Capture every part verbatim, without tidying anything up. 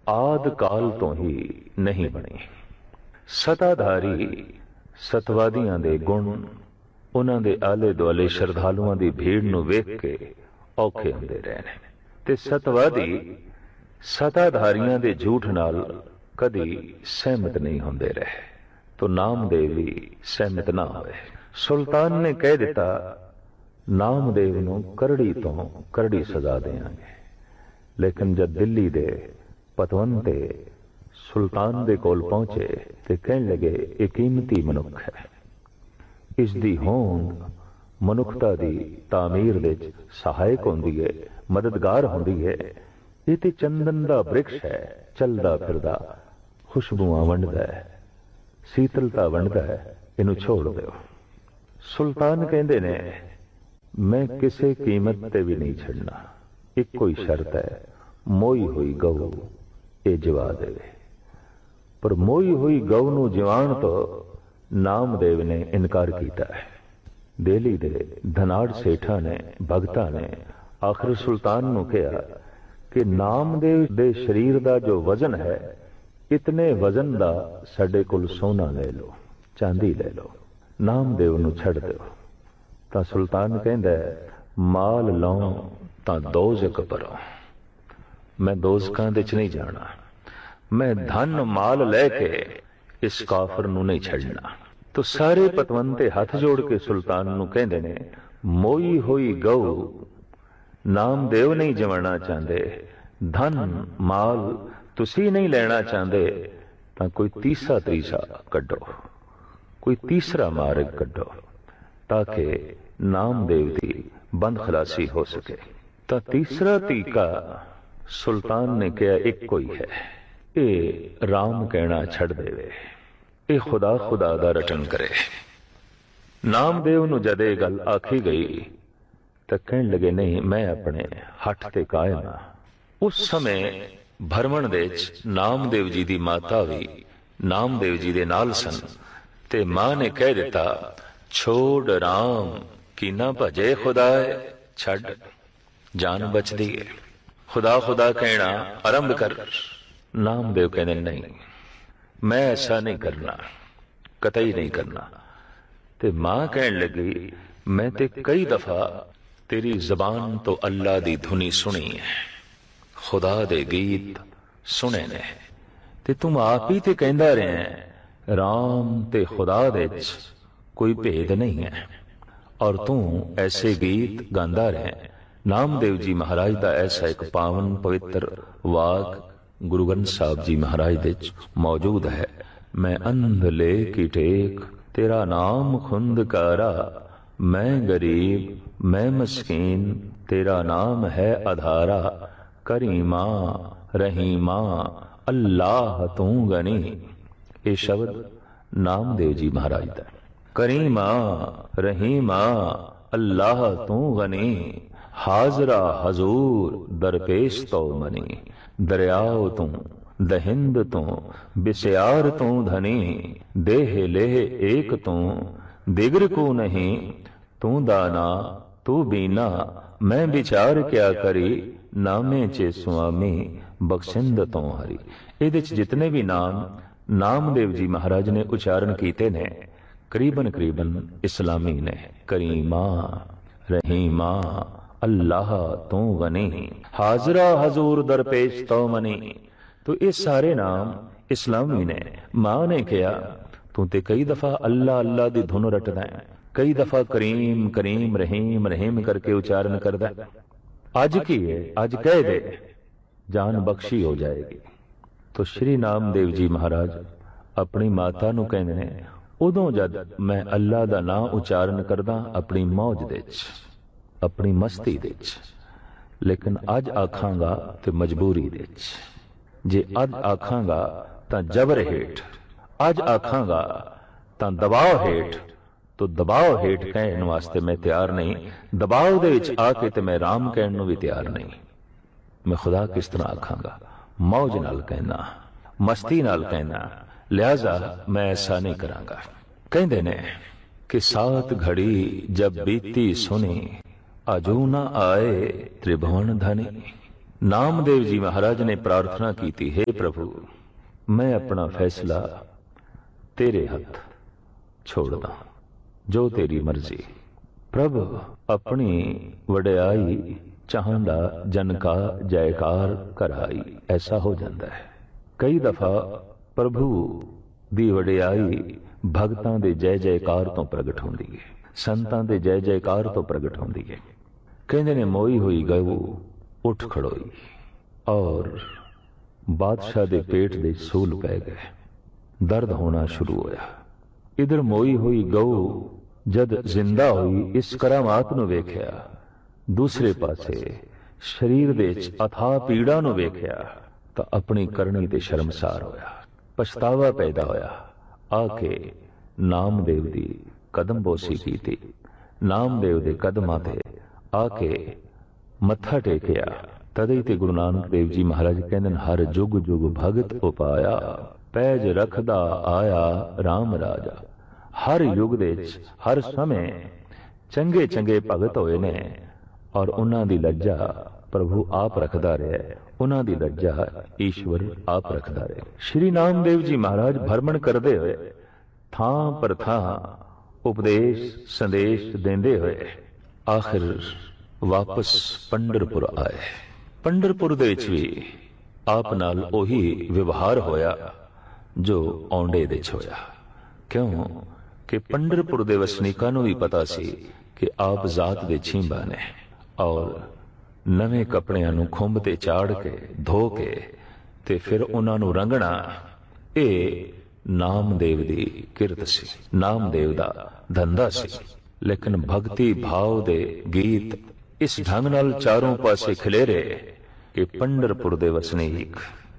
ਆਦਿ ਕਾਲ ਤੋਂ ਹੀ ਨਹੀਂ ਬਣੀ। ਸਤਾਧਾਰੀ ਸਤਵਾਦੀਆਂ ਦੇ ਗੁਣ ਉਹਨਾਂ ਦੇ ਆਲੇ ਦੁਆਲੇ ਸ਼ਰਧਾਲੂਆਂ ਦੀ ਭੀੜ ਨੂੰ ਵੇਖ ਕੇ ਔਖੇ ਹੁੰਦੇ ਰਹੇ ਨੇ, ਤੇ ਸਤਵਾਦੀ ਸਤਾਧਾਰੀਆਂ ਦੇ ਝੂਠ ਨਾਲ ਕਦੀ ਸਹਿਮਤ ਨਹੀਂ ਹੁੰਦੇ ਰਹੇ, ਤੋ ਨਾਮਦੇਵ ਵੀ ਸਹਿਮਤ ਨਾ ਹੋਏ। ਸੁਲਤਾਨ ਨੇ ਕਹਿ ਦਿੱਤਾ, ਨਾਮਦੇਵ ਨੂੰ ਕਰੜੀ ਤੋਂ ਕਰੜੀ ਸਜ਼ਾ ਦੇਵਾਂਗੇ। ਲੇਕਿਨ ਜਦ ਦਿੱਲੀ ਦੇ ਪਤਵੰਤੇ ਸੁਲਤਾਨ ਦੇ ਕੋਲ ਪਹੁੰਚੇ ਤੇ ਕਹਿਣ ਲੱਗੇ, ਇਹ ਕੀਮਤੀ ਮਨੁੱਖ ਹੈ, ਇਸ ਦੀ ਹੋਂਦ ਮਨੁੱਖਤਾ ਦੀ ਤਾਮੀਰ ਵਿੱਚ ਸਹਾਇਕ ਹੁੰਦੀ ਹੈ, ਮਦਦਗਾਰ ਹੁੰਦੀ ਹੈ। ਇਹ ਤੇ ਚੰਦਨ ਦਾ ਬ੍ਰਿਕਸ਼ ਹੈ, ਚੱਲਦਾ ਫਿਰਦਾ, ਖੁਸ਼ਬੂਆਂ ਵੰਡਦਾ ਹੈ, ਸੀਤਲਤਾ ਵੰਡਦਾ ਹੈ, ਇਹਨੂੰ ਛੋੜ ਦਿਓ। ਸੁਲਤਾਨ ਕਹਿੰਦੇ ਨੇ, ਮੈਂ ਕਿਸੇ ਕੀਮਤ ਤੇ ਵੀ ਨਹੀਂ ਛੱਡਣਾ, ਇੱਕੋ ਹੀ ਸ਼ਰਤ ਹੈ, ਮੋਈ ਹੋਈ ਗਊ ਇਹ ਜਵਾ ਦੇਵੇ। ਪਰ ਮੋਈ ਹੋਈ ਗਊ ਨੂੰ ਜਿਵਾਣ ਤੋਂ ਨਾਮਦੇਵ ਨੇ ਇਨਕਾਰ ਕੀਤਾ ਹੈ। ਦਿੱਲੀ ਦੇ ਧਨਾੜ ਸੇਠਾਂ ਨੇ, ਭਗਤਾਂ ਨੇ ਆਖਰ ਸੁਲਤਾਨ ਨੂੰ ਕਿਹਾ ਕਿ ਨਾਮਦੇਵ ਦੇ ਸਰੀਰ ਦਾ ਜੋ ਵਜ਼ਨ ਹੈ, ਇਤਨੇ ਵਜ਼ਨ ਦਾ ਸਾਡੇ ਕੋਲ ਸੋਨਾ ਲੈ ਲਓ, ਚਾਂਦੀ ਲੈ ਲਓ, ਨਾਮਦੇਵ ਨੂੰ ਛੱਡ ਦਿਓ। ਤਾਂ ਸੁਲਤਾਨ ਕਹਿੰਦਾ, ਮਾਲ ਲਓ ਤਾਂ ਦੋਜ਼ਖ ਭਰੋ, ਮੈਂ ਦੋਜ਼ਖਾਂ ਦੇ ਚ ਨਹੀਂ ਜਾਣਾ, ਮੈਂ ਧਨ ਮਾਲ ਲੈ ਕੇ ਇਸ ਕਾਫਰ ਨੂੰ ਨਹੀਂ ਛੱਡਣਾ। ਤੋ ਸਾਰੇ ਪਤਵੰਤੇ ਹੱਥ ਜੋੜ ਕੇ ਸੁਲਤਾਨ ਨੂੰ ਕਹਿੰਦੇ ਨੇ, ਮੋਈ ਹੋਈ ਗਊ ਨਾਮਦੇਵ ਨਹੀਂ ਜਵਾਣਾ ਚਾਹੁੰਦੇ, ਧਨ ਮਾਲ ਤੁਸੀਂ ਨਹੀਂ ਲੈਣਾ ਚਾਹੁੰਦੇ, ਤਾਂ ਕੋਈ ਤੀਸਰਾ ਤਰੀਸਾ ਕੱਢੋ, ਕੋਈ ਤੀਸਰਾ ਮਾਰਗ ਕੱਢੋ, ਤਾਂ ਕਿ ਨਾਮਦੇਵ ਦੀ ਬੰਦ ਖਲਾਸੀ ਹੋ ਸਕੇ। ਤਾਂ ਤੀਸਰਾ ਤਰੀਕਾ ਸੁਲਤਾਨ ਨੇ ਕਿਹਾ, ਇੱਕੋ ਹੀ ਹੈ, ਇਹ ਰਾਮ ਕਹਿਣਾ ਛੱਡ ਦੇਵੇ, ਇਹ ਖੁਦਾ ਖੁਦਾ ਦਾ ਰਟਨ ਕਰੇ। ਨਾਮਦੇਵ ਨੂੰ ਜਦ ਇਹ ਗੱਲ ਆਖੀ ਗਈ ਤਾਂ ਕਹਿਣ ਲੱਗੇ, ਨਹੀਂ, ਮੈਂ ਆਪਣੇ ਹੱਠ ਤੇ ਕਾਇਮ ਹਾਂ। ਉਸ ਸਮੇਂ ਭਰਮਣ ਦੇ ਵਿੱਚ ਨਾਮਦੇਵ ਜੀ ਦੀ ਮਾਤਾ ਵੀ ਨਾਮਦੇਵ ਜੀ ਦੇ ਨਾਲ ਸਨ, ਤੇ ਮਾਂ ਨੇ ਕਹਿ ਦਿੱਤਾ, ਛੋੜ ਰਾਮ ਕੀ ਨਾ ਭਜੇ ਖੁਦਾਏ, ਛੱਡ, ਜਾਨ ਬਚਦੀ ਹੈ, ਖੁਦਾ ਖੁਦਾ ਕਹਿਣਾ ਆਰੰਭ ਕਰ। ਨਾਮਦੇਵ ਕਹਿੰਦੇ, ਨਹੀਂ, ਮੈਂ ਐਸਾ ਨਹੀਂ ਕਰਨਾ, ਕਤਈ ਨਹੀਂ ਕਰਨਾ। ਤੇ ਮਾਂ ਕਹਿਣ ਲੱਗੀ, ਮੈਂ ਤੇ ਕਈ ਦਫਾ ਤੇਰੀ ਜ਼ਬਾਨ ਤੋਂ ਅੱਲਾ ਦੀ ਧੁਨੀ ਸੁਣੀ ਹੈ, ਖੁਦਾ ਦੇ ਗੀਤ ਸੁਣੇ ਨੇ, ਤੇ ਤੂੰ ਆਪ ਹੀ ਤੇ ਕਹਿੰਦਾ ਰਿਹਾ ਰਾਮ ਤੇ ਖੁਦਾ ਦੇ ਵਿੱਚ ਕੋਈ ਭੇਦ ਨਹੀਂ ਹੈ, ਔਰ ਤੂੰ ਐਸੇ ਗੀਤ ਗਾਉਂਦਾ ਰਿਹਾ। ਨਾਮਦੇਵ ਜੀ ਮਹਾਰਾਜ ਦਾ ਐਸਾ ਇੱਕ ਪਾਵਨ ਪਵਿੱਤਰ ਵਾਕ ਗੁਰੂ ਗ੍ਰੰਥ ਸਾਹਿਬ ਜੀ ਮਹਾਰਾਜ ਦੇ ਵਿੱਚ ਮੌਜੂਦ ਹੈ, ਮੈਂ ਅੰਧਲੇ ਕੀ ਟੇਕ ਤੇਰਾ ਨਾਮ ਖੁੰਦਕਾਰਾ, ਮੈਂ ਗਰੀਬ ਮੈਂ ਮਸਕੀਨ ਤੇਰਾ ਨਾਮ ਹੈ ਆਧਾਰਾ, ਕਰੀਮਾ ਰਹੀਮਾ ਅੱਲਾਹ ਤੂੰ ਗਨੀ। ਇਹ ਸ਼ਬਦ ਨਾਮਦੇਵ ਜੀ ਮਹਾਰਾਜ ਦਾ, ਕਰੀਮਾ ਰਹੀਮਾ ਅੱਲਾਹ ਤੂੰ ਗਨੀ, ਹਾਜ਼ਰਾ ਹਜ਼ੂਰ ਦਰਪੇਸ਼ ਤੋਂ ਮਨੀ, ਦਰਿਆਓ ਤੂੰ ਦਹਿੰਦ ਤੂੰ ਬਿਸਿਆਰ ਤੂੰ ਧਨੀ, ਦੇਹ ਲੇਹ ਏਕ ਤੂੰ ਦਿਗਰ ਕੋ ਨਹੀਂ, ਤੂੰ ਦਾਨਾ ਤੂੰ ਬੀਨਾ ਮੈਂ ਵਿਚਾਰ ਕਿਆ ਕਰੀ, ਨਾਮੇ ਚ ਸੁਆਮੀ ਬਖਸ਼ਿੰਦ ਤੋਂ ਹਰੀ। ਇਹਦੇ ਚ ਜਿਤਨੇ ਵੀ ਨਾਮ ਨਾਮਦੇਵ ਜੀ ਮਹਾਰਾਜ ਨੇ ਉਚਾਰਨ ਕੀਤੇ ਨੇ, ਕਰੀਬਨ ਕਰੀਬਨ ਇਸਲਾਮੀ ਨੇ, ਕਰੀਮਾ ਰਹੀਮਾ ਅੱਲਾਹ ਤੂੰ ਗਨੀ, ਹਾਜ਼ਰਾ ਹਜ਼ੂਰ ਦਰਪੇਸ਼ ਤੋਂ ਮਨੀ। ਤੋ ਇਹ ਸਾਰੇ ਨਾਮ ਇਸਲਾਮੀ ਨੇ। ਮਾਂ ਨੇ ਕਿਹਾ, ਤੂੰ ਤੇ ਕਈ ਦਫਾ ਅੱਲਾ ਅੱਲਾ ਦੀ ਧੁਨ ਰਟਦਾ ਹੈ, ਕਈ ਦਫਾ ਕਰੀਮ ਕਰੀਮ ਰਹੀਮ ਰਹੀਮ ਕਰਕੇ ਉਚਾਰਨ ਕਰਦਾ, ਅੱਜ ਕੀ ਹੈ, ਅੱਜ ਕਹਿ ਦੇ, ਜਾਨ ਬਖਸ਼ੀ ਹੋ ਜਾਏਗੀ। ਤੋ ਸ਼੍ਰੀ ਨਾਮਦੇਵ ਜੀ ਮਹਾਰਾਜ ਆਪਣੀ ਮਾਤਾ ਨੂੰ ਕਹਿੰਦੇ ਨੇ, ਉਦੋਂ ਜਦ ਮੈਂ ਅੱਲਾ ਦਾ ਨਾਮ ਉਚਾਰਨ ਕਰਦਾ ਆਪਣੀ ਮੌਜ ਦੇ ਵਿੱਚ, ਆਪਣੀ ਮਸਤੀ ਦੇ ਵਿੱਚ, ਲੇਕਿਨ ਅੱਜ ਆਖਾਂਗਾ ਤੇ ਮਜਬੂਰੀ ਦੇ ਵਿੱਚ। ਜੇ ਅੱਜ ਆਖਾਂਗਾ ਤਾਂ ਜਬਰ ਹੇਠ, ਅੱਜ ਆਖਾਂਗਾ ਤਾਂ ਦਬਾਅ ਹੇਠ, ਤੋ ਦਬਾਅ ਹੇਠ ਕਹਿਣ ਵਾਸਤੇ ਮੈਂ ਤਿਆਰ ਨਹੀਂ, ਦਬਾਅ ਦੇ ਵਿੱਚ ਆ ਕੇ ਤੇ ਮੈਂ ਰਾਮ ਕਹਿਣ ਨੂੰ ਵੀ ਤਿਆਰ ਨਹੀਂ। ਮੈਂ ਖੁਦਾ ਕਿਸ ਤਰ੍ਹਾਂ ਆਖਾਂਗਾ, ਮੌਜ ਨਾਲ ਕਹਿਣਾ, ਮਸਤੀ ਨਾਲ ਕਹਿਣਾ, ਲਿਹਾਜ਼ਾ ਮੈਂ ਐਸਾ ਨਹੀਂ ਕਰਾਂਗਾ। ਕਹਿੰਦੇ ਨੇ ਕਿ ਸਾਤ ਘੜੀ ਜਬ ਬੀਤੀ ਸੁਣੀ, ਅਜੂ ਨਾ ਆਏ ਤ੍ਰਿਭੁਵਨ ਧਨੀ। नामदेव जी महाराज ने प्रार्थना की थी, हे प्रभु मैं अपना फैसला तेरे हथ छोड़दा, जो तेरी मर्जी। प्रभ अपनी वडियाई चाहंदा जन का जयकार कराई, ऐसा हो जाता है। कई दफा प्रभु दी वडियाई भगतां दे जय जयकार तो प्रगट होंदी है, संतां दे जय जयकार तो प्रगट होंदी है। कहंदे ने मोई हुई गऊ उठ खड़ोई और बादशाह दे पेट दे सूल पै गए, दर्द होना शुरू होया। इधर मोई हुई गऊ जद जिंदा हुई इस करामात नूं वेख्या, दूसरे पासे शरीर दे अथाह पीड़ा नूं वेख्या तां अपनी करनी ते शर्मसार होया, पछतावा पैदा होया। आके नामदेव दी कदम बोसी कीती, नामदेव दे कदमां ते आके मत्था टेकिया। तदे ते गुरु नानक देव जी महाराज कहंदे ने, हर जुग जुग भगत उपाया, पैज रखदा आया राम राजा। हर युग दे हर समय चंगे चंगे भगत होए ने और उन्हां दी लज्जा प्रभु आप रखदा रहा, उन्हां दी लज्जा ईश्वर आप रखदा रहा। श्री नामदेव जी महाराज भ्रमण करदे हुए थां पर थां उपदेश संदेश देंदे हुए आखिर वापस पंढरपुर आए। पंढरपुर दे विच भी आप नाल ओही व्यवहार होया जो औंडे दे होया। क्यों कि पंढरपुर दे वसनीकां नूं भी पता सी कि आप जात दे छींबा ने और नवे कपड़ियां नूं खुंब ते चाड़ के धो के ते फिर उन्हां नूं रंगना ए नामदेव दी किरत सी, नामदेव दा धंधा सी। लेकिन भक्ति भाव दे गीत इस ढंग नाल चारों पासे खिलेरे कि पंढरपुर दे वसनीक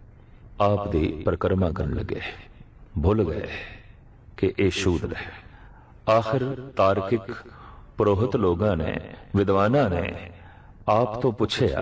आप दी परिक्रमा करन लगे, भुल गए कि ए शूद्र है। आखिर तार्किक पुरोहित लोगां ने विद्वानां ने आप तो पुछया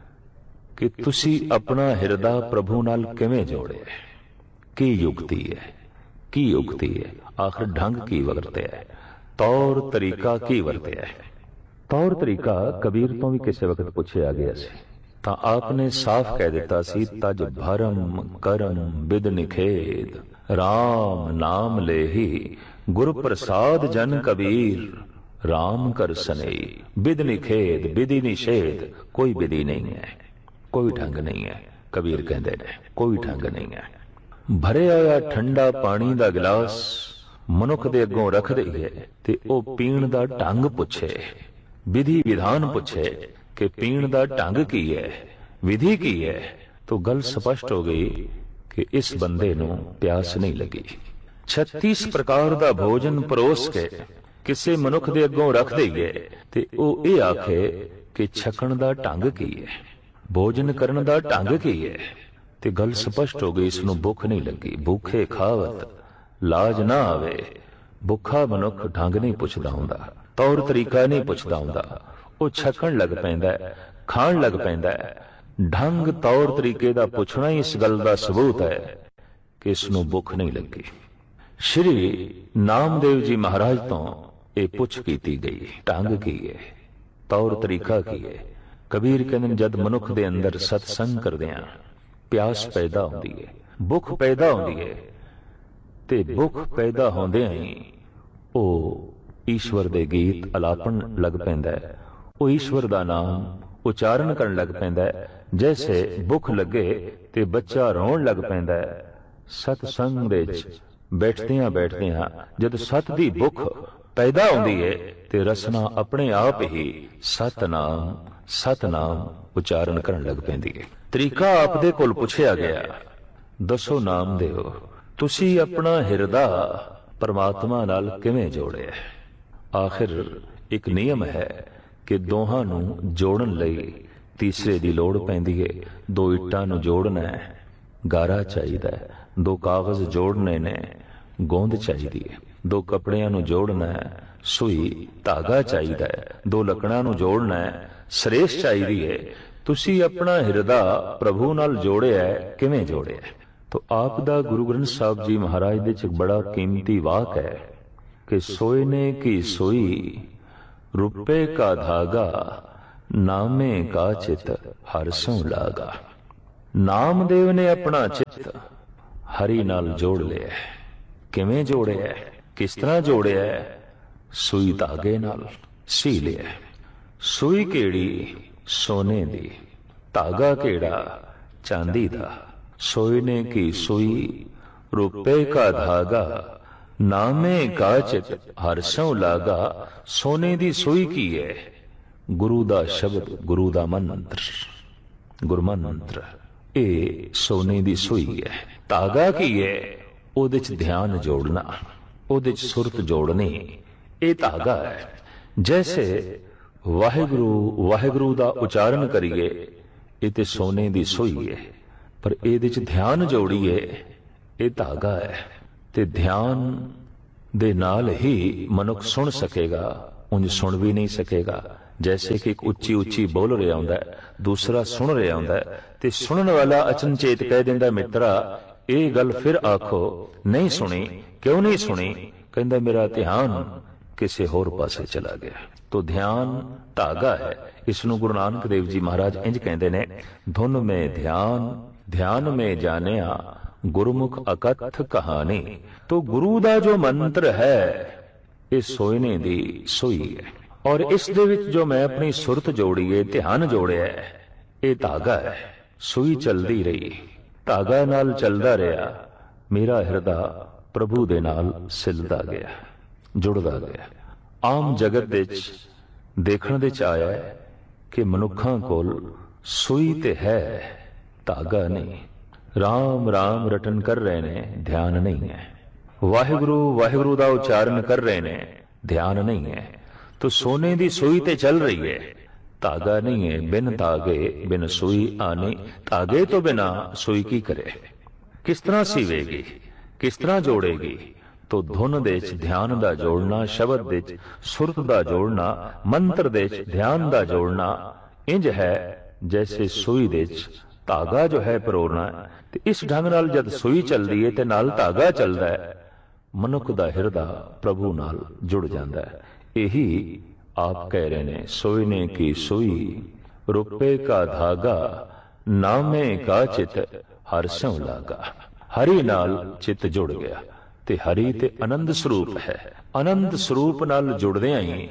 कि तुसी अपना हिरदा प्रभु नाल किवें जोड़े, की युक्ति है, की युक्ति है, आखिर ढंग की वरत्या है, तौर तरीका की वरत्या है। तौर तरीका कबीर तो भी किसी वक्त पूछया गया सी तां आपने साफ कह दिता सी, तज भरम करम बिद निखेद, राम नाम लेही गुरु प्रसाद जन कबीर, राम कर सनेई बिद निखेद। विधि निषेध कोई विधि नहीं है, कोई ढंग नहीं है। कबीर कहते ने कोई ढंग नहीं है। भरे होया ठंडा पानी दा गिलास मनुख दे अगों रख दईए ते ओ पीण दा ढंग पुछे, विधि विधान पुछे कि पीण दा ढंग की है, विधि की है, तो गल स्पष्ट हो गई कि इस बंदे नूं प्यास नहीं लगी। छत्तीस प्रकार दा भोजन परोस के किसे मनुख दे अगों रख दईए ते ओ ये आखे कि छकण दा ढंग की है, भोजन करन दा ढंग की है, ते गल स्पष्ट हो गई इसनूं भुख नहीं लगी। भूखे खावत लाज ना आवे, भुखा मनुख ढंग नहीं पुछदा हुंदा, तौर तरीका नहीं पुछदा हुंदा, ओ छकण लग पैंदा है, खाण लग पैंदा है। ढंग तौर तरीके दा पुछना ही इस गल दा सबूत है कि इसनूं भुख नहीं लगी। श्री नामदेव जी महाराज तो ये पुछ कीती गई, ढंग की है, तौर तरीका की है। कबीर कहंदे जद मनुख दे अंदर सत्संग करदियां प्यास पैदा होंदी है, भुख पैदा होंदी है, ते भुख पैदा होंदियां ही ओ ईश्वर दे गीत अलापन लग पैंदा है, ओ ईश्वर दा नाम उचारण करन लग पैंदा है। जैसे भुख लगे ते बच्चा रोण लग पैंदा है। सत्संग दे बैठदियां बैठदियां जद सत दी भुख पैदा होंदी है ते रसना अपने आप ही सतनाम सतनाम उचारण करन लग पैंदी है। तरीका आप दे कोल पुछया गया, दसो नामदेव तुसी अपना हिरदा परमात्मा नाल किवें जोड़िया? आखिर एक नियम है कि दोहां नूं जोड़न लई तीसरे दी लोड़ पैंदी है। दो इट्टां नूं जोड़ना है, गारा चाहिदा है। दो कागज जोड़ने ने, गोंद चाहिदी है। दो कपड़ियां नूं जोड़ना है, सुई धागा चाहिदा है। दो लकड़ां नूं जोड़ना है, सरेस चाहिदी है। तुसी अपना हिरदा प्रभु नाल जोड़िया है, किवें जोड़िया? तो आप दा गुरु ग्रंथ साहब जी महाराज दे च बड़ा कीमती वाक है कि सोयने की सोई रुपए का धागा नामे का चित हर सौ लागा। नामदेव ने अपना चित हरि नाल जोड़ लिया। किवें जोड़िया, किस तरह जोड़िया? सूई धागे नाल सी लिया। सूई केड़ी? सोने दी। धागा केड़ा? चांदी दा। सोने की सुई रुपए का धागा, नामे का चित हर सौ लागा। सोने दी सुई की है? गुरु दा शब्द, गुरु दा मंत्र, गुरमंत्र। ए सोने दी सुई है। धागा की है? ओदे च ध्यान जोड़ना, ओदे च सुरत जोड़नी, ये धागा है। जैसे वाहिगुरु वाहिगुरु दा उचारण करिए, ये ते सोने दी सुई है, पर इहदे च ध्यान जोड़िए, ये धागा है। ते ध्यान दे नाल ही मनुख सुन सकेगा, उंज सुन भी नहीं सकेगा। जैसे कि एक उच्ची उच्ची बोल रहा होंदा है, दूसरा सुन रहा होंदा है, ते सुनने वाला अचनचेत कह दिंदा, मित्रा ये गल फिर आखो। नहीं सुनी। क्यों नहीं सुनी? कहंदा मेरा ध्यान किसी होर पासे चला गया। तो ध्यान धागा है। इसनूं गुरु नानक देव जी महाराज इंज कहंदे ने, धुन में ध्यान, ध्यान में जानिया, गुरुमुख अकथ कहानी। तो गुरु दा जो मंत्र है, ये सोने दी सोई है। और इस दे विच जो मैं अपनी सुरत जोड़ी है, ध्यान जोड़िया, ये धागा है। सुई चलदी रही, धागा नाल चलदा रहा, मेरा हिरदा प्रभु दे नाल सिलदा गया, जुड़दा गया। आम जगत दे विच देखण दे च आया कि मनुखां कोल सुई ते है, धागा नहीं। राम राम रटन कर रहे ने, ध्यान नहीं है। वाहिगुरु वाहिगुरु दा उच्चारण कर रहे ने, ध्यान नहीं है। तो सोने दी सुई ते चल रही है, धागा नहीं है। बिन धागे बिन सुई आनी। धागे तो बिना सुई की करे? किस तरह सीवेगी, किस तरह जोड़ेगी? तो धुन दे च ध्यान दा जोड़ना, शब्द दे च सुरत दा जोड़ना, मंत्र दे च ध्यान दा जोड़ना इंज है जैसे सुई दे च धागा जो है परोरना। ते इस ढंग नाल जद सुई चलदी है ते नाल धागा चलदा है, मनुख दा हिरदा प्रभु नाल जुड़ जांदा है। यही आप कह रहे ने, सोने की सुई रुपए का धागा, नामे का चित हर सौ लागा। हरि नाल चित जुड़ गया ते हरि ते आनंद स्वरूप है। आनंद स्वरूप नाल जुड़दियां ही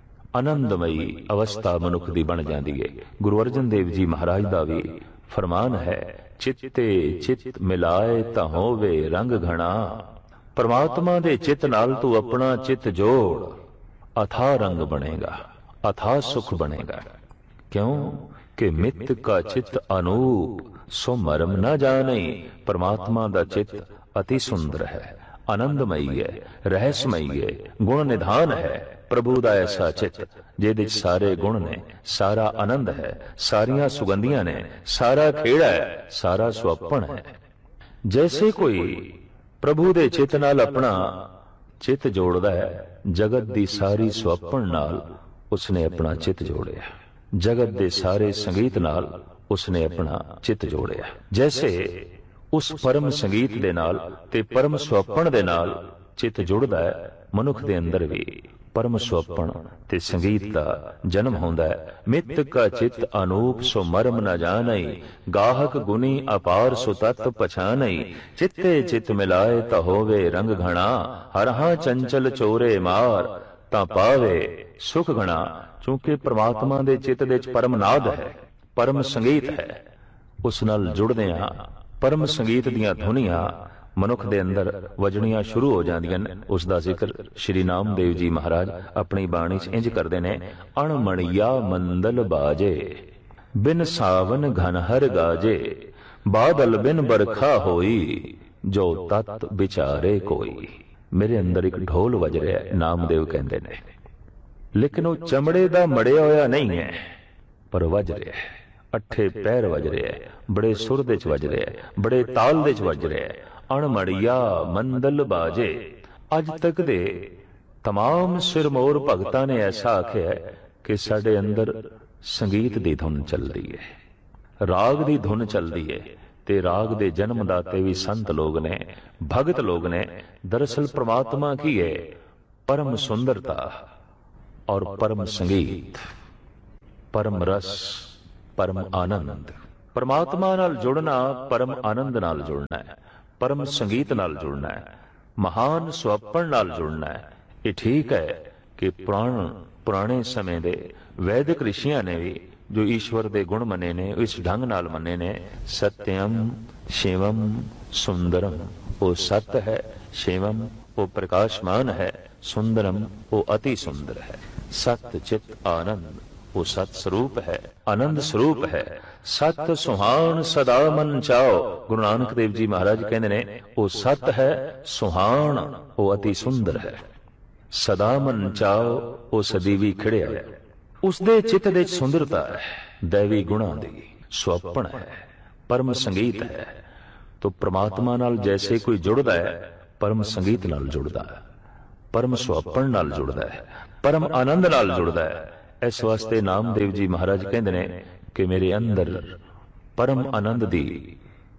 आनंदमयी अवस्था मनुख दी बन जाती है। गुरु अर्जन देव जी महाराज दा भी फरमान है, चित्ते चित मिलाए तां होवे रंग घना। परमात्मा दे चित नाल तू अपना चित जोड़, अथा रंग बनेगा, अथा सुख बनेगा। क्यों कि मित का चित अनूप, सो मरम न जाने। परमात्मा दा चित अति सुंदर है, आनंदमयी है, रहस्यमयी है, गुण निधान है। प्रभु दा ऐसा चित जिहदे च सारे गुण ने, सारा आनंद है, सारियां सुगंधियां ने, सारा खेड़ा है, सारा सुअपण है। जैसे कोई प्रभु दे चित नाल अपना चित जोड़दा है, जगत दी सारी सुअपण नाल उसने अपना चित जोड़िया। जगत दे सारे संगीत नाल उसने अपना चित जोड़िया। जैसे उस परम संगीत दे नाल ते परम सुअपण दे नाल चित जुड़दा है, मनुख दे अंदर भी परम सुअपण ते संगीत दा जन्म होंदा है। मित का चित अनूप, सो मरम न जाने। गाहक गुनी अपार, सो तत्व पछाने। चित्ते चित मिलाए ता होवे रंग घना। हरहा चंचल चोरे मार, ता पावे सुख घना। चूंकि परमात्मा दे चित दे च परम नाद है, परम संगीत है। उस नाल जुड़दियां परम संगीत दियां धुनियां मनुख दे अंदर वजणियां शुरू हो जांदियां ने। उस दा जिक्र श्री नामदेव जी महाराज अपनी बाणी च इंज करदे ने, अणमणिया मंदल बाजे, बिन सावन घनहर गाजे। बादल बिन बरखा होई, जो तत् विचारे कोई। मेरे अंदर एक ढोल वज रहा है, नामदेव कहंदे ने, लेकिन वो चमड़े दा मड़िया होया नहीं है, पर वज रहा है। अठे पैर वज रहा है, बड़े सुर दे च वज रहा है, बड़े ताल दे च वज रहा है। अणमड़िया मंदल बाजे। अज तक दे तमाम सिरमौर भगतां ने ऐसा आख्या है कि साडे अंदर संगीत दी धुन चलदी है, राग दी धुन चलदी है। ते राग दे जन्मदाते भी संत लोग ने, भगत लोग ने। दरअसल परमात्मा की है परम सुंदरता और परम संगीत। ਪਰਮ ਰਸ, ਪਰਮ ਆਨੰਦ। ਪਰਮਾਤਮਾ ਨਾਲ ਜੁੜਨਾ ਪਰਮ ਆਨੰਦ ਨਾਲ ਜੁੜਨਾ ਹੈ, ਪਰਮ ਸੰਗੀਤ ਨਾਲ ਜੁੜਨਾ ਹੈ, ਮਹਾਨ ਸੁਆਪਣ ਨਾਲ ਜੁੜਨਾ ਹੈ। ਇਹ ਠੀਕ ਹੈ ਕਿ ਪੁਰਾਣ ਪੁਰਾਣੇ ਸਮੇਂ ਦੇ ਵੈਦਿਕ ਰਿਸ਼ੀਆਂ ਨੇ ਵੀ ਜੋ ਈਸ਼ਵਰ ਦੇ ਗੁਣ ਮੰਨੇ ਨੇ, ਇਸ ਢੰਗ ਨਾਲ ਮੰਨੇ ਨੇ। ਸਤਿਅਮ ਸ਼ਿਵਮ ਸੁੰਦਰਮ, ਉਹ ਸਤ ਹੈ, ਸ਼ਿਵਮ ਉਹ ਪ੍ਰਕਾਸ਼ਮਾਨ ਹੈ, ਸੁੰਦਰਮ ਉਹ ਅਤੀ ਸੁੰਦਰ ਹੈ। ਸਤ ਚਿਤ ਆਨੰਦ ਉਹ ਸਤ ਸਰੂਪ ਹੈ, ਆਨੰਦ ਸਰੂਪ ਹੈ। ਸਤ ਸੁਹਾਣ ਸਦਾ ਮਨ ਚਾਓ, ਗੁਰੂ ਨਾਨਕ ਦੇਵ ਜੀ ਮਹਾਰਾਜ ਕਹਿੰਦੇ ਨੇ ਉਹ ਸਤ ਹੈ, ਸੁਹਾਣ ਉਹ ਅਤੀ ਸੁੰਦਰ ਹੈ। ਸਦਾ ਮਨ ਚਾਓ ਉਹ ਸਦੀਵੀ ਖਿੜਿਆ ਹੈ। ਉਸਦੇ ਚਿੱਤ ਦੇ ਸੁੰਦਰਤਾ ਹੈ, ਦੈਵੀ ਗੁਣਾਂ ਦੀ ਸੁਆਪਣ ਹੈ, ਪਰਮ ਸੰਗੀਤ ਹੈ। ਤੋ ਪ੍ਰਮਾਤਮਾ ਨਾਲ ਜੈਸੇ ਕੋਈ ਜੁੜਦਾ ਹੈ, ਪਰਮ ਸੰਗੀਤ ਨਾਲ ਜੁੜਦਾ ਹੈ, ਪਰਮ ਸੁਆਪਣ ਨਾਲ ਜੁੜਦਾ ਹੈ, ਪਰਮ ਆਨੰਦ ਨਾਲ ਜੁੜਦਾ ਹੈ। ਇਸ ਵਾਸਤੇ ਨਾਮਦੇਵ ਜੀ ਮਹਾਰਾਜ ਕਹਿੰਦੇ ਨੇ ਕਿ ਮੇਰੇ ਅੰਦਰ ਪਰਮ ਆਨੰਦ ਦੀ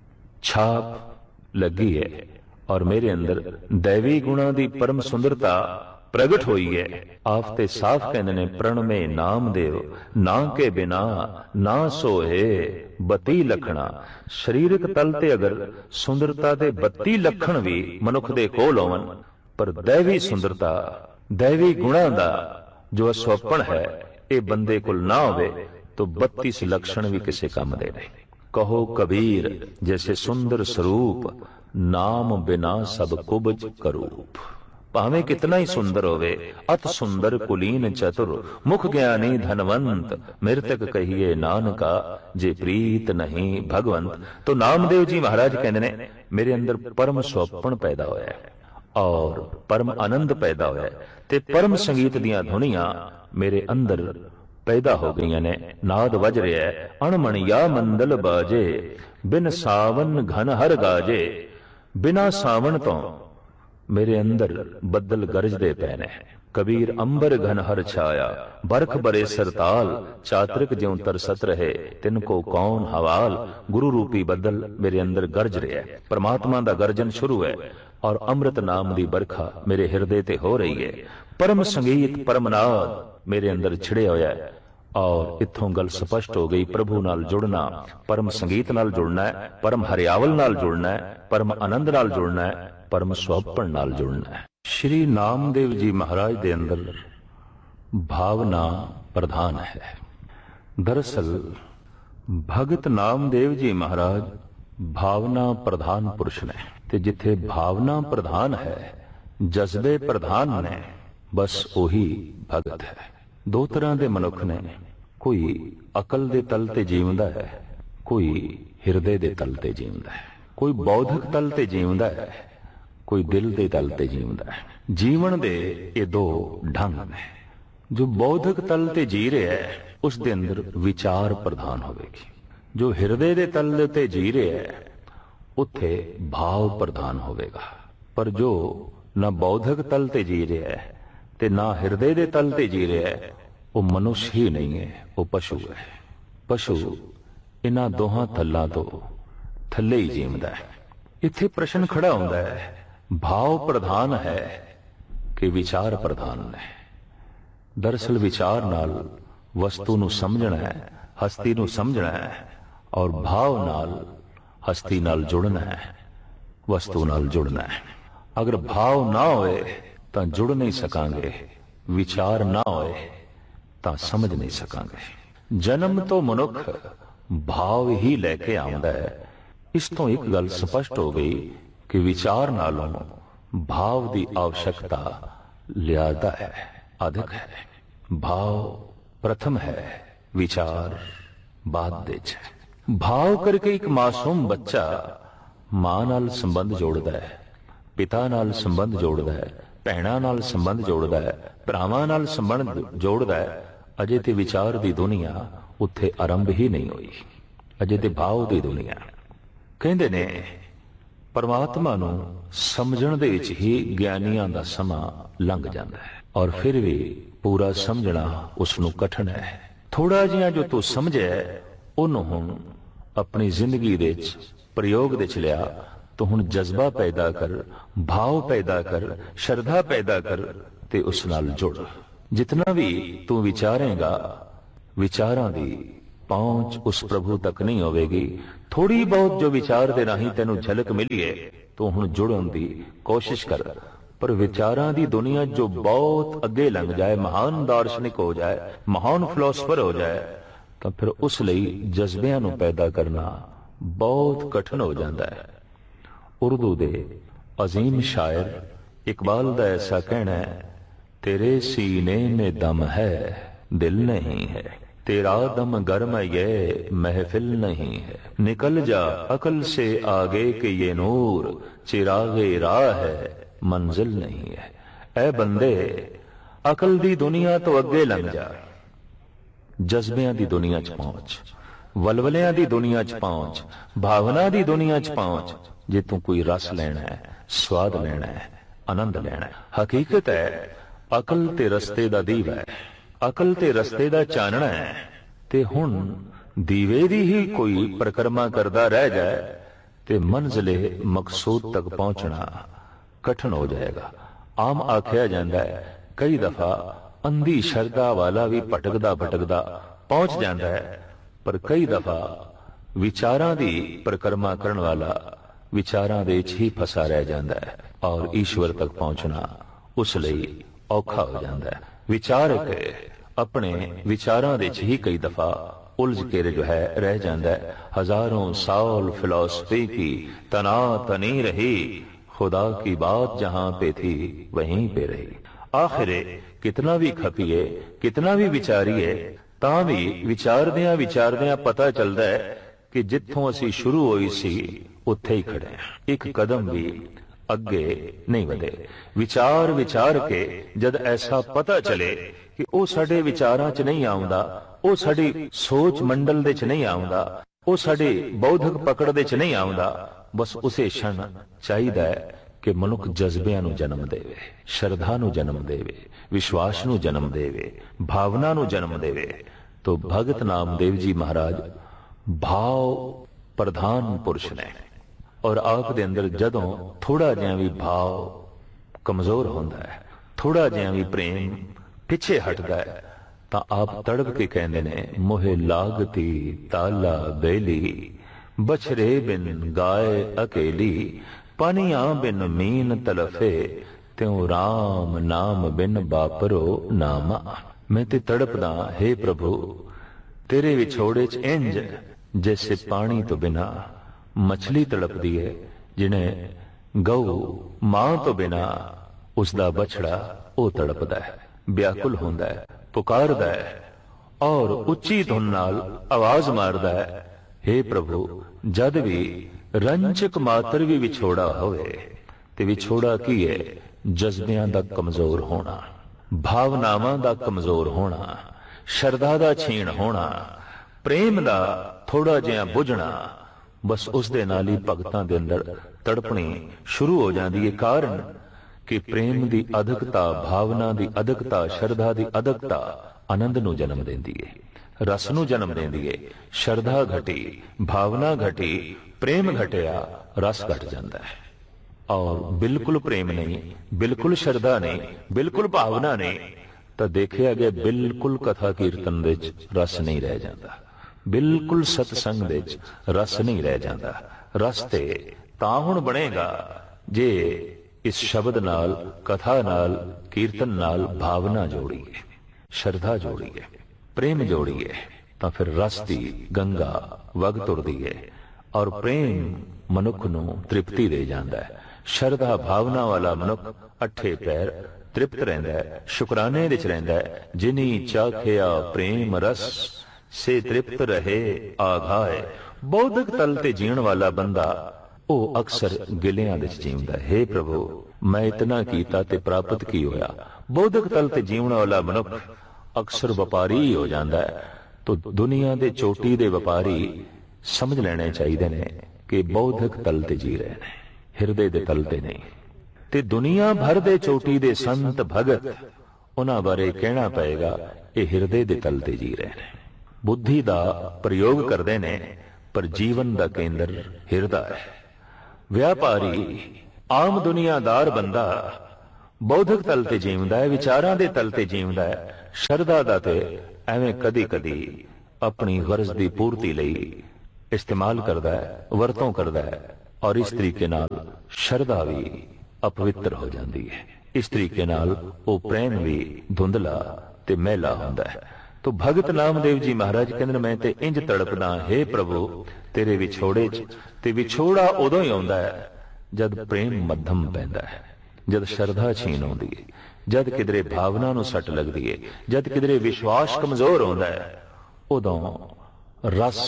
ਛਾਪ ਲੱਗੀ ਹੈ ਔਰ ਮੇਰੇ ਅੰਦਰ ਦੈਵੀ ਗੁਣਾਂ ਦੀ ਪਰਮ ਸੁੰਦਰਤਾ ਪ੍ਰਗਟ ਹੋਈ ਹੈ। ਆਪ ਤੇ ਸਾਫ਼ ਕਹਿੰਦੇ ਨੇ ਪ੍ਰਣਮੇ ਨਾਮਦੇਵ, ਨਾ ਕੇ ਬਿਨਾ ਨਾ ਸੋਏ ਬੱਤੀ ਲਖਣਾ। ਸਰੀਰਕ ਤਲ ਤੇ ਅਗਰ ਸੁੰਦਰਤਾ ਦੇ ਬੱਤੀ ਲੱਖਣ ਵੀ ਮਨੁੱਖ ਦੇ ਕੋਲ ਹੋਵਨ, ਪਰ ਦੈਵੀ ਸੁੰਦਰਤਾ, ਦੈਵੀ ਗੁਣਾਂ ਦਾ ਜੋ ਸੁਆਪਣ ਹੈ ਇਹ ਬੰਦੇ ਕੋਲ ਨਾ ਹੋਵੇ ਤਾਂ ਬੱਤੀਸ ਲક્ષਣ ਵੀ ਕਿਸੇ ਕੰਮ ਦੇ ਨਹੀਂ। ਕਹੋ ਕਬੀਰ ਜੈਸੇ ਸੁੰਦਰ ਸਰੂਪ, ਨਾਮ ਬਿਨਾ ਸਭ ਕੁਬਜ ਕਰੂਪ। ਭਾਵੇਂ ਕਿਤਨਾ ਹੀ ਸੁੰਦਰ ਹੋਵੇ, ਅਤ ਸੁੰਦਰ ਕੁਲੀਨ ਚਤੁਰ, ਮੁਖ ਗਿਆਨੀ ਧਨਵੰਤ, ਮਿਰਤਕ ਕਹੀਏ ਨਾਨਕਾ, ਜੇ ਪ੍ਰੀਤ ਨਹੀਂ ਭਗਵੰਤ। तो नामदेव जी महाराज कहते ने मेरे अंदर परम सुआपण पैदा होया और परम आनंद पैदा होया ते परम संगीत दियां धुनियां मेरे अंदर पैदा हो गई ने। नाद वज रहा है अणमणिया मंदल बाजे, बिन सावन घन हर गाजे। बिना सावन तो मेरे अंदर बदल गरजदे पे ने। कबीर अंबर घन हर छाया, बरख बरे सरताल, चातरिक ज्यों तरसत रहे, तिनको कौन हवाल। गुरु रूपी बदल मेरे अंदर गरज रहा है, परमात्मा दा गर्जन शुरू है और अमृत नाम दी बरखा मेरे हिरदे ते हो रही है। परम संगीत परम नाद मेरे अंदर छिड़िया होया है और इत्थों गल स्पष्ट हो गई, प्रभु नाल जुड़ना, परम संगीत नाल जुड़ना है, परम हरियावल नाल जुड़ना है, परम आनंद नाल जुड़ना है, परम सुआपण नाल जुड़ना है। श्री नामदेव जी महाराज दे अंदर भावना प्रधान है। दरअसल भगत नामदेव जी महाराज भावना प्रधान पुरुष ने, ते जिथे भावना प्रधान है, जज्बे प्रधान ने, बस ओही भगत है। दो तरह के मनुख ने, कोई अकल दे तल ते जीवदा है, कोई हिरदे दे तल ते जीवदा है, कोई बौद्धिक तल ते जीवदा है, कोई दिल दे तल ते जीवदा है। जीवन दे ये दो ढंग ने। जो बौद्धिक तल ते जी रहा है उस दे अंदर विचार प्रधान होवेगी, जो हिरदे दे तल ते जी रहा है उत्थे भाव प्रधान होवेगा। पर जो ना बौद्धिक तल ते जी रहा है ते ना हिरदे दे तल ते जी रहा है, वो मनुष्य ही नहीं है, वो पशु है। पशु इन्हां दोहां तल्लां तो थल्ले ही जीवदा है। इत्थे प्रश्न खड़ा होंदा है, भाव प्रधान है कि विचार प्रधान है। दरअसल विचार नाल वस्तु नूं समझना है, हस्ती नूं समझना है, और भाव नाल हस्ती नाल जुड़ना है, वस्तु नाल जुड़ना है। अगर भाव ना होए तां जुड़ नहीं सकांगे, विचार ना होए तां समझ नहीं सकांगे। जन्म तो मनुख भाव ही लैके आउंदा है। इस तो एक गल स्पष्ट हो गई कि विचार नालों भाव की आवश्यकता ज्यादा है, अधिक है। भाव प्रथम है, विचार बाद दे है। भाव करके एक मासूम बच्चा मां नाल संबंध जोड़दा है, पिता नाल संबंध जोड़दा है, भैणां नाल संबंध जोड़दा है, भरावां नाल संबंध जोड़दा है। अजे ते विचार दी दुनिया उत्थे आरंभ ही नहीं हुई, अजे ते भाव दी दुनिया। कहंदे ने परमात्मा नूं समझण दे विच ही ज्ञानियां दा समां लंघ जांदा है और फिर भी पूरा समझना उसनूं कठिन है। थोड़ा जिहा जो तू समझे उहनूं हुण अपनी जिंदगी दे विच प्रयोग दे विच लिया तो हुण जज्बा पैदा कर, भाव पैदा कर, श्रद्धा पैदा कर ते उस नाल जुड़। जितना भी तू विचारेगा ਵਿਚਾਰਾਂ ਦੀ ਪਹੁੰਚ ਉਸ ਪ੍ਰਭੂ ਤੱਕ ਨਹੀਂ ਹੋਵੇਗੀ। ਥੋੜੀ ਬਹੁਤ ਜੋ ਵਿਚਾਰ ਦੇ ਰਾਹੀਂ ਤੈਨੂੰ ਝਲਕ ਮਿਲੀ ਹੈ, ਤੂੰ ਹੁਣ ਜੁੜਨ ਦੀ ਕੋਸ਼ਿਸ਼ ਕਰ। ਪਰ ਵਿਚਾਰਾਂ ਦੀ ਦੁਨੀਆ ਜੋ ਬਹੁਤ ਅੱਗੇ ਲੰਘ ਜਾਏ, ਮਹਾਨ ਦਾਰਸ਼ਨਿਕ ਹੋ ਜਾਏ, ਮਹਾਨ ਫਿਲਾਸਫਰ ਹੋ ਜਾਏ, ਤਾਂ ਫਿਰ ਉਸ ਲਈ ਜਜ਼ਬਿਆਂ ਨੂੰ ਪੈਦਾ ਕਰਨਾ ਬਹੁਤ ਕਠਿਨ ਹੋ ਜਾਂਦਾ ਹੈ। ਉਰਦੂ ਦੇ ਅਜ਼ੀਮ ਸ਼ਾਇਰ ਇਕਬਾਲ ਦਾ ਐਸਾ ਕਹਿਣਾ ਹੈ, तेरे सीने में दम है दिल नहीं है, तेरा दम गर्म ये महफिल नहीं है, निकल जा अकल से आगे के ये नूर, चिरागे राह है मंजिल नहीं है। ऐ बंदे अकल दी दुनिया तो अगे लंघ जा, जज्बियां दी दुनिया च पहुंच, वलवलियां दी दुनिया च पहुंच, भावना दी दुनिया च पहुंच। जे तू कोई रस लेना है, स्वाद लेना है, आनंद लेना है। हकीकत है अकल ते रस्ते दा दीवा है, अकल ते रस्ते दा चानना है, ते हुण दीवे दी ही कोई परिक्रमा करदा रह जाए ते मंजिले मकसूद तक पहुंचना कठिन हो जाएगा। आम आख्या जांदा है कई दफा अंधी शरदा वाला भी भटकदा भटकदा पहुंच जांदा है, पर कई दफा विचारां दी परिक्रमा करन वाला विचारां दे विच ही फसा रह जांदा है और ईश्वर तक पहुंचना उस लई औखा हो जाता है। विचारक अपने विचारां दे च ही कई दफा उलझ के जो है रह जाता है। हजारों साल फिलॉसफी की तना तनी रही, खुदा की बात जहां पे थी वहीं पे रही। आखिर कितना भी खपीए, कितना भी विचारीए, तां भी विचारदियां विचारदियां पता चलता है कि जिथों असी शुरू होई सी उत्थे ही खड़े हैं, एक कदम भी अगे नहीं वधे। विचार विचार के जद ऐसा पता चले कि वो साडे विचारां च नहीं आउंदा, वो साडी सोच मंडल दे च नहीं आउंदा, वो साडी बौद्धिक पकड़ दे च नहीं आउंदा, बस उसे क्षण चाहिदा है कि मनुख जज्बियां नूं जन्म देवे, श्रद्धा नूं जन्म देवे, विश्वास नूं जन्म देवे, भावना नूं जन्म देवे। तो भगत नामदेव जी महाराज भाव प्रधान पुरुष ने, और आप दे अंदर जदों थोड़ा जिहा भी भाव कमजोर होंदा है, थोड़ा जिहा भी प्रेम पिछे हटदा है, तां आप तड़प के कहंदे ने मोहे लागती ताला बेली, बछरे बिन गाय अकेली, पानियां बिन मीन तलफे, त्यों राम नाम बिन बापरो नामा। मैं ते तड़पदा हे प्रभु तेरे विछोड़े च इंज जैसे पानी तो बिना मछली तड़पदी है, जिन्हें गऊ मां तो बिना उसदा बछड़ा ओ तड़पदा है, व्याकुल होंदा है, पुकारदा है और उच्ची धुन नाल आवाज मारदा है, हे प्रभु जद भी रंचक मात्र भी विछोड़ा होवे ते विछोड़ा की है, जज्बियां दा कमजोर होना, भावनावां दा कमजोर होना, शरधा दा छीण होना, प्रेम दा थोड़ा जिहा बुझना, बस उस दे नाल ही भगतां दे अंदर तड़पणी शुरू हो जाती है। कारण कि प्रेम दी अधकता, भावना दी अधकता, श्रद्धा दी अधकता आनंद नूं जन्म देंदी है, रस नूं जन्म देंदी है। श्रद्धा घटी, भावना घटी, प्रेम घटिया, रस घट जाता है। और बिल्कुल प्रेम नहीं, बिल्कुल श्रद्धा नहीं, बिल्कुल भावना नहीं, तो देखिया गया बिल्कुल कथा कीर्तन दे रस नहीं रह जाता, बिल्कुल सतसंग दे रस नहीं रह जाता। रस ते तां हुण बनेगा जे इस शब्द नाल, कथा नाल, कीर्तन नाल भावना जोड़ीए, श्रद्धा जोड़ीए, प्रेम जोड़ीए, तां फिर रस दी गंगा वग तुरदी है और प्रेम मनुख नूं तृप्ति दे जांदा है। श्रद्धा भावना वाला मनुख अठे पैर तृप्त रहिंदा है, शुकराने विच रहिंदा है। जिनी चाखिया प्रेम रस से तृप्त रहे आघाए। बौद्धिक तल ते जीण वाला बंदा ओ अक्सर गिलियां विच जीवदा है। हे प्रभु मैं इतना कीता ते प्राप्त की होया। बौद्धिक तल ते जीवण वाला मनुख अक्सर व्यापारी ही हो जाता है। तो दुनिया दे चोटी दे व्यापारी समझ लेने चाहिए ने कि बौद्धिक तल ते जी रहे ने, हिरदे दे तल ते नहीं। ते दुनिया भर दे चोटी दे संत भगत उन्हां बारे कहना पएगा ये हिरदे दे तल ते जी रहे ने, बुद्धि दा प्रयोग करदे ने पर जीवन दा केंद्र हिरदा है। व्यापारी आम दुनियादार बंदा ਬੌਧਿਕ ਤਲ ਤੇ ਜੀਵਦਾ ਹੈ, ਵਿਚਾਰਾਂ ਦੇ ਤਲ ਤੇ ਜੀਵਦਾ ਹੈ। ਸ਼ਰਧਾ ਦਾ ਤੇ ਐਵੇਂ ਕਦੀ ਕਦੀ ਆਪਣੀ ਗਰਜ਼ ਦੀ ਪੂਰਤੀ ਲਈ ਇਸਤੇਮਾਲ ਕਰਦਾ ਹੈ, ਵਰਤੋਂ ਕਰਦਾ ਹੈ, ਔਰ ਇਸ ਤਰੀਕੇ ਨਾਲ ਸ਼ਰਧਾ ਵੀ ਅਪਵਿੱਤਰ ਹੋ ਜਾਂਦੀ ਹੈ। ਇਸ ਤਰੀਕੇ ਨਾਲ ਉਹ ਪ੍ਰੇਮ ਵੀ ਧੁੰਦਲਾ ਤੇ ਮਹਿਲਾ ਹੁੰਦਾ ਹੈ। ਤੋ ਭਗਤ ਨਾਮਦੇਵ ਜੀ ਮਹਾਰਾਜ ਕਹਿੰਦੇ ਮੈਂ ਤੇ ਇੰਜ ਤੜਪਦਾ, ਹੇ ਪ੍ਰਭੂ ਤੇਰੇ ਵਿਛੋੜੇ 'ਚ। ਤੇ ਵਿਛੋੜਾ ਉਦੋਂ ਹੀ ਆਉਂਦਾ ਹੈ ਜਦ ਪ੍ਰੇਮ ਮੱਧਮ ਪੈਂਦਾ ਹੈ, ਜਦ ਸ਼ਰਧਾ ਛੀਨ ਆਉਂਦੀ ਹੈ, ਜਦ ਕਿਧਰੇ ਭਾਵਨਾ ਨੂੰ ਸੱਟ ਲੱਗਦੀ ਹੈ, ਜਦ ਕਿਧਰੇ ਵਿਸ਼ਵਾਸ ਕਮਜ਼ੋਰ ਹੁੰਦਾ ਹੈ, ਉਦੋਂ ਰਸ,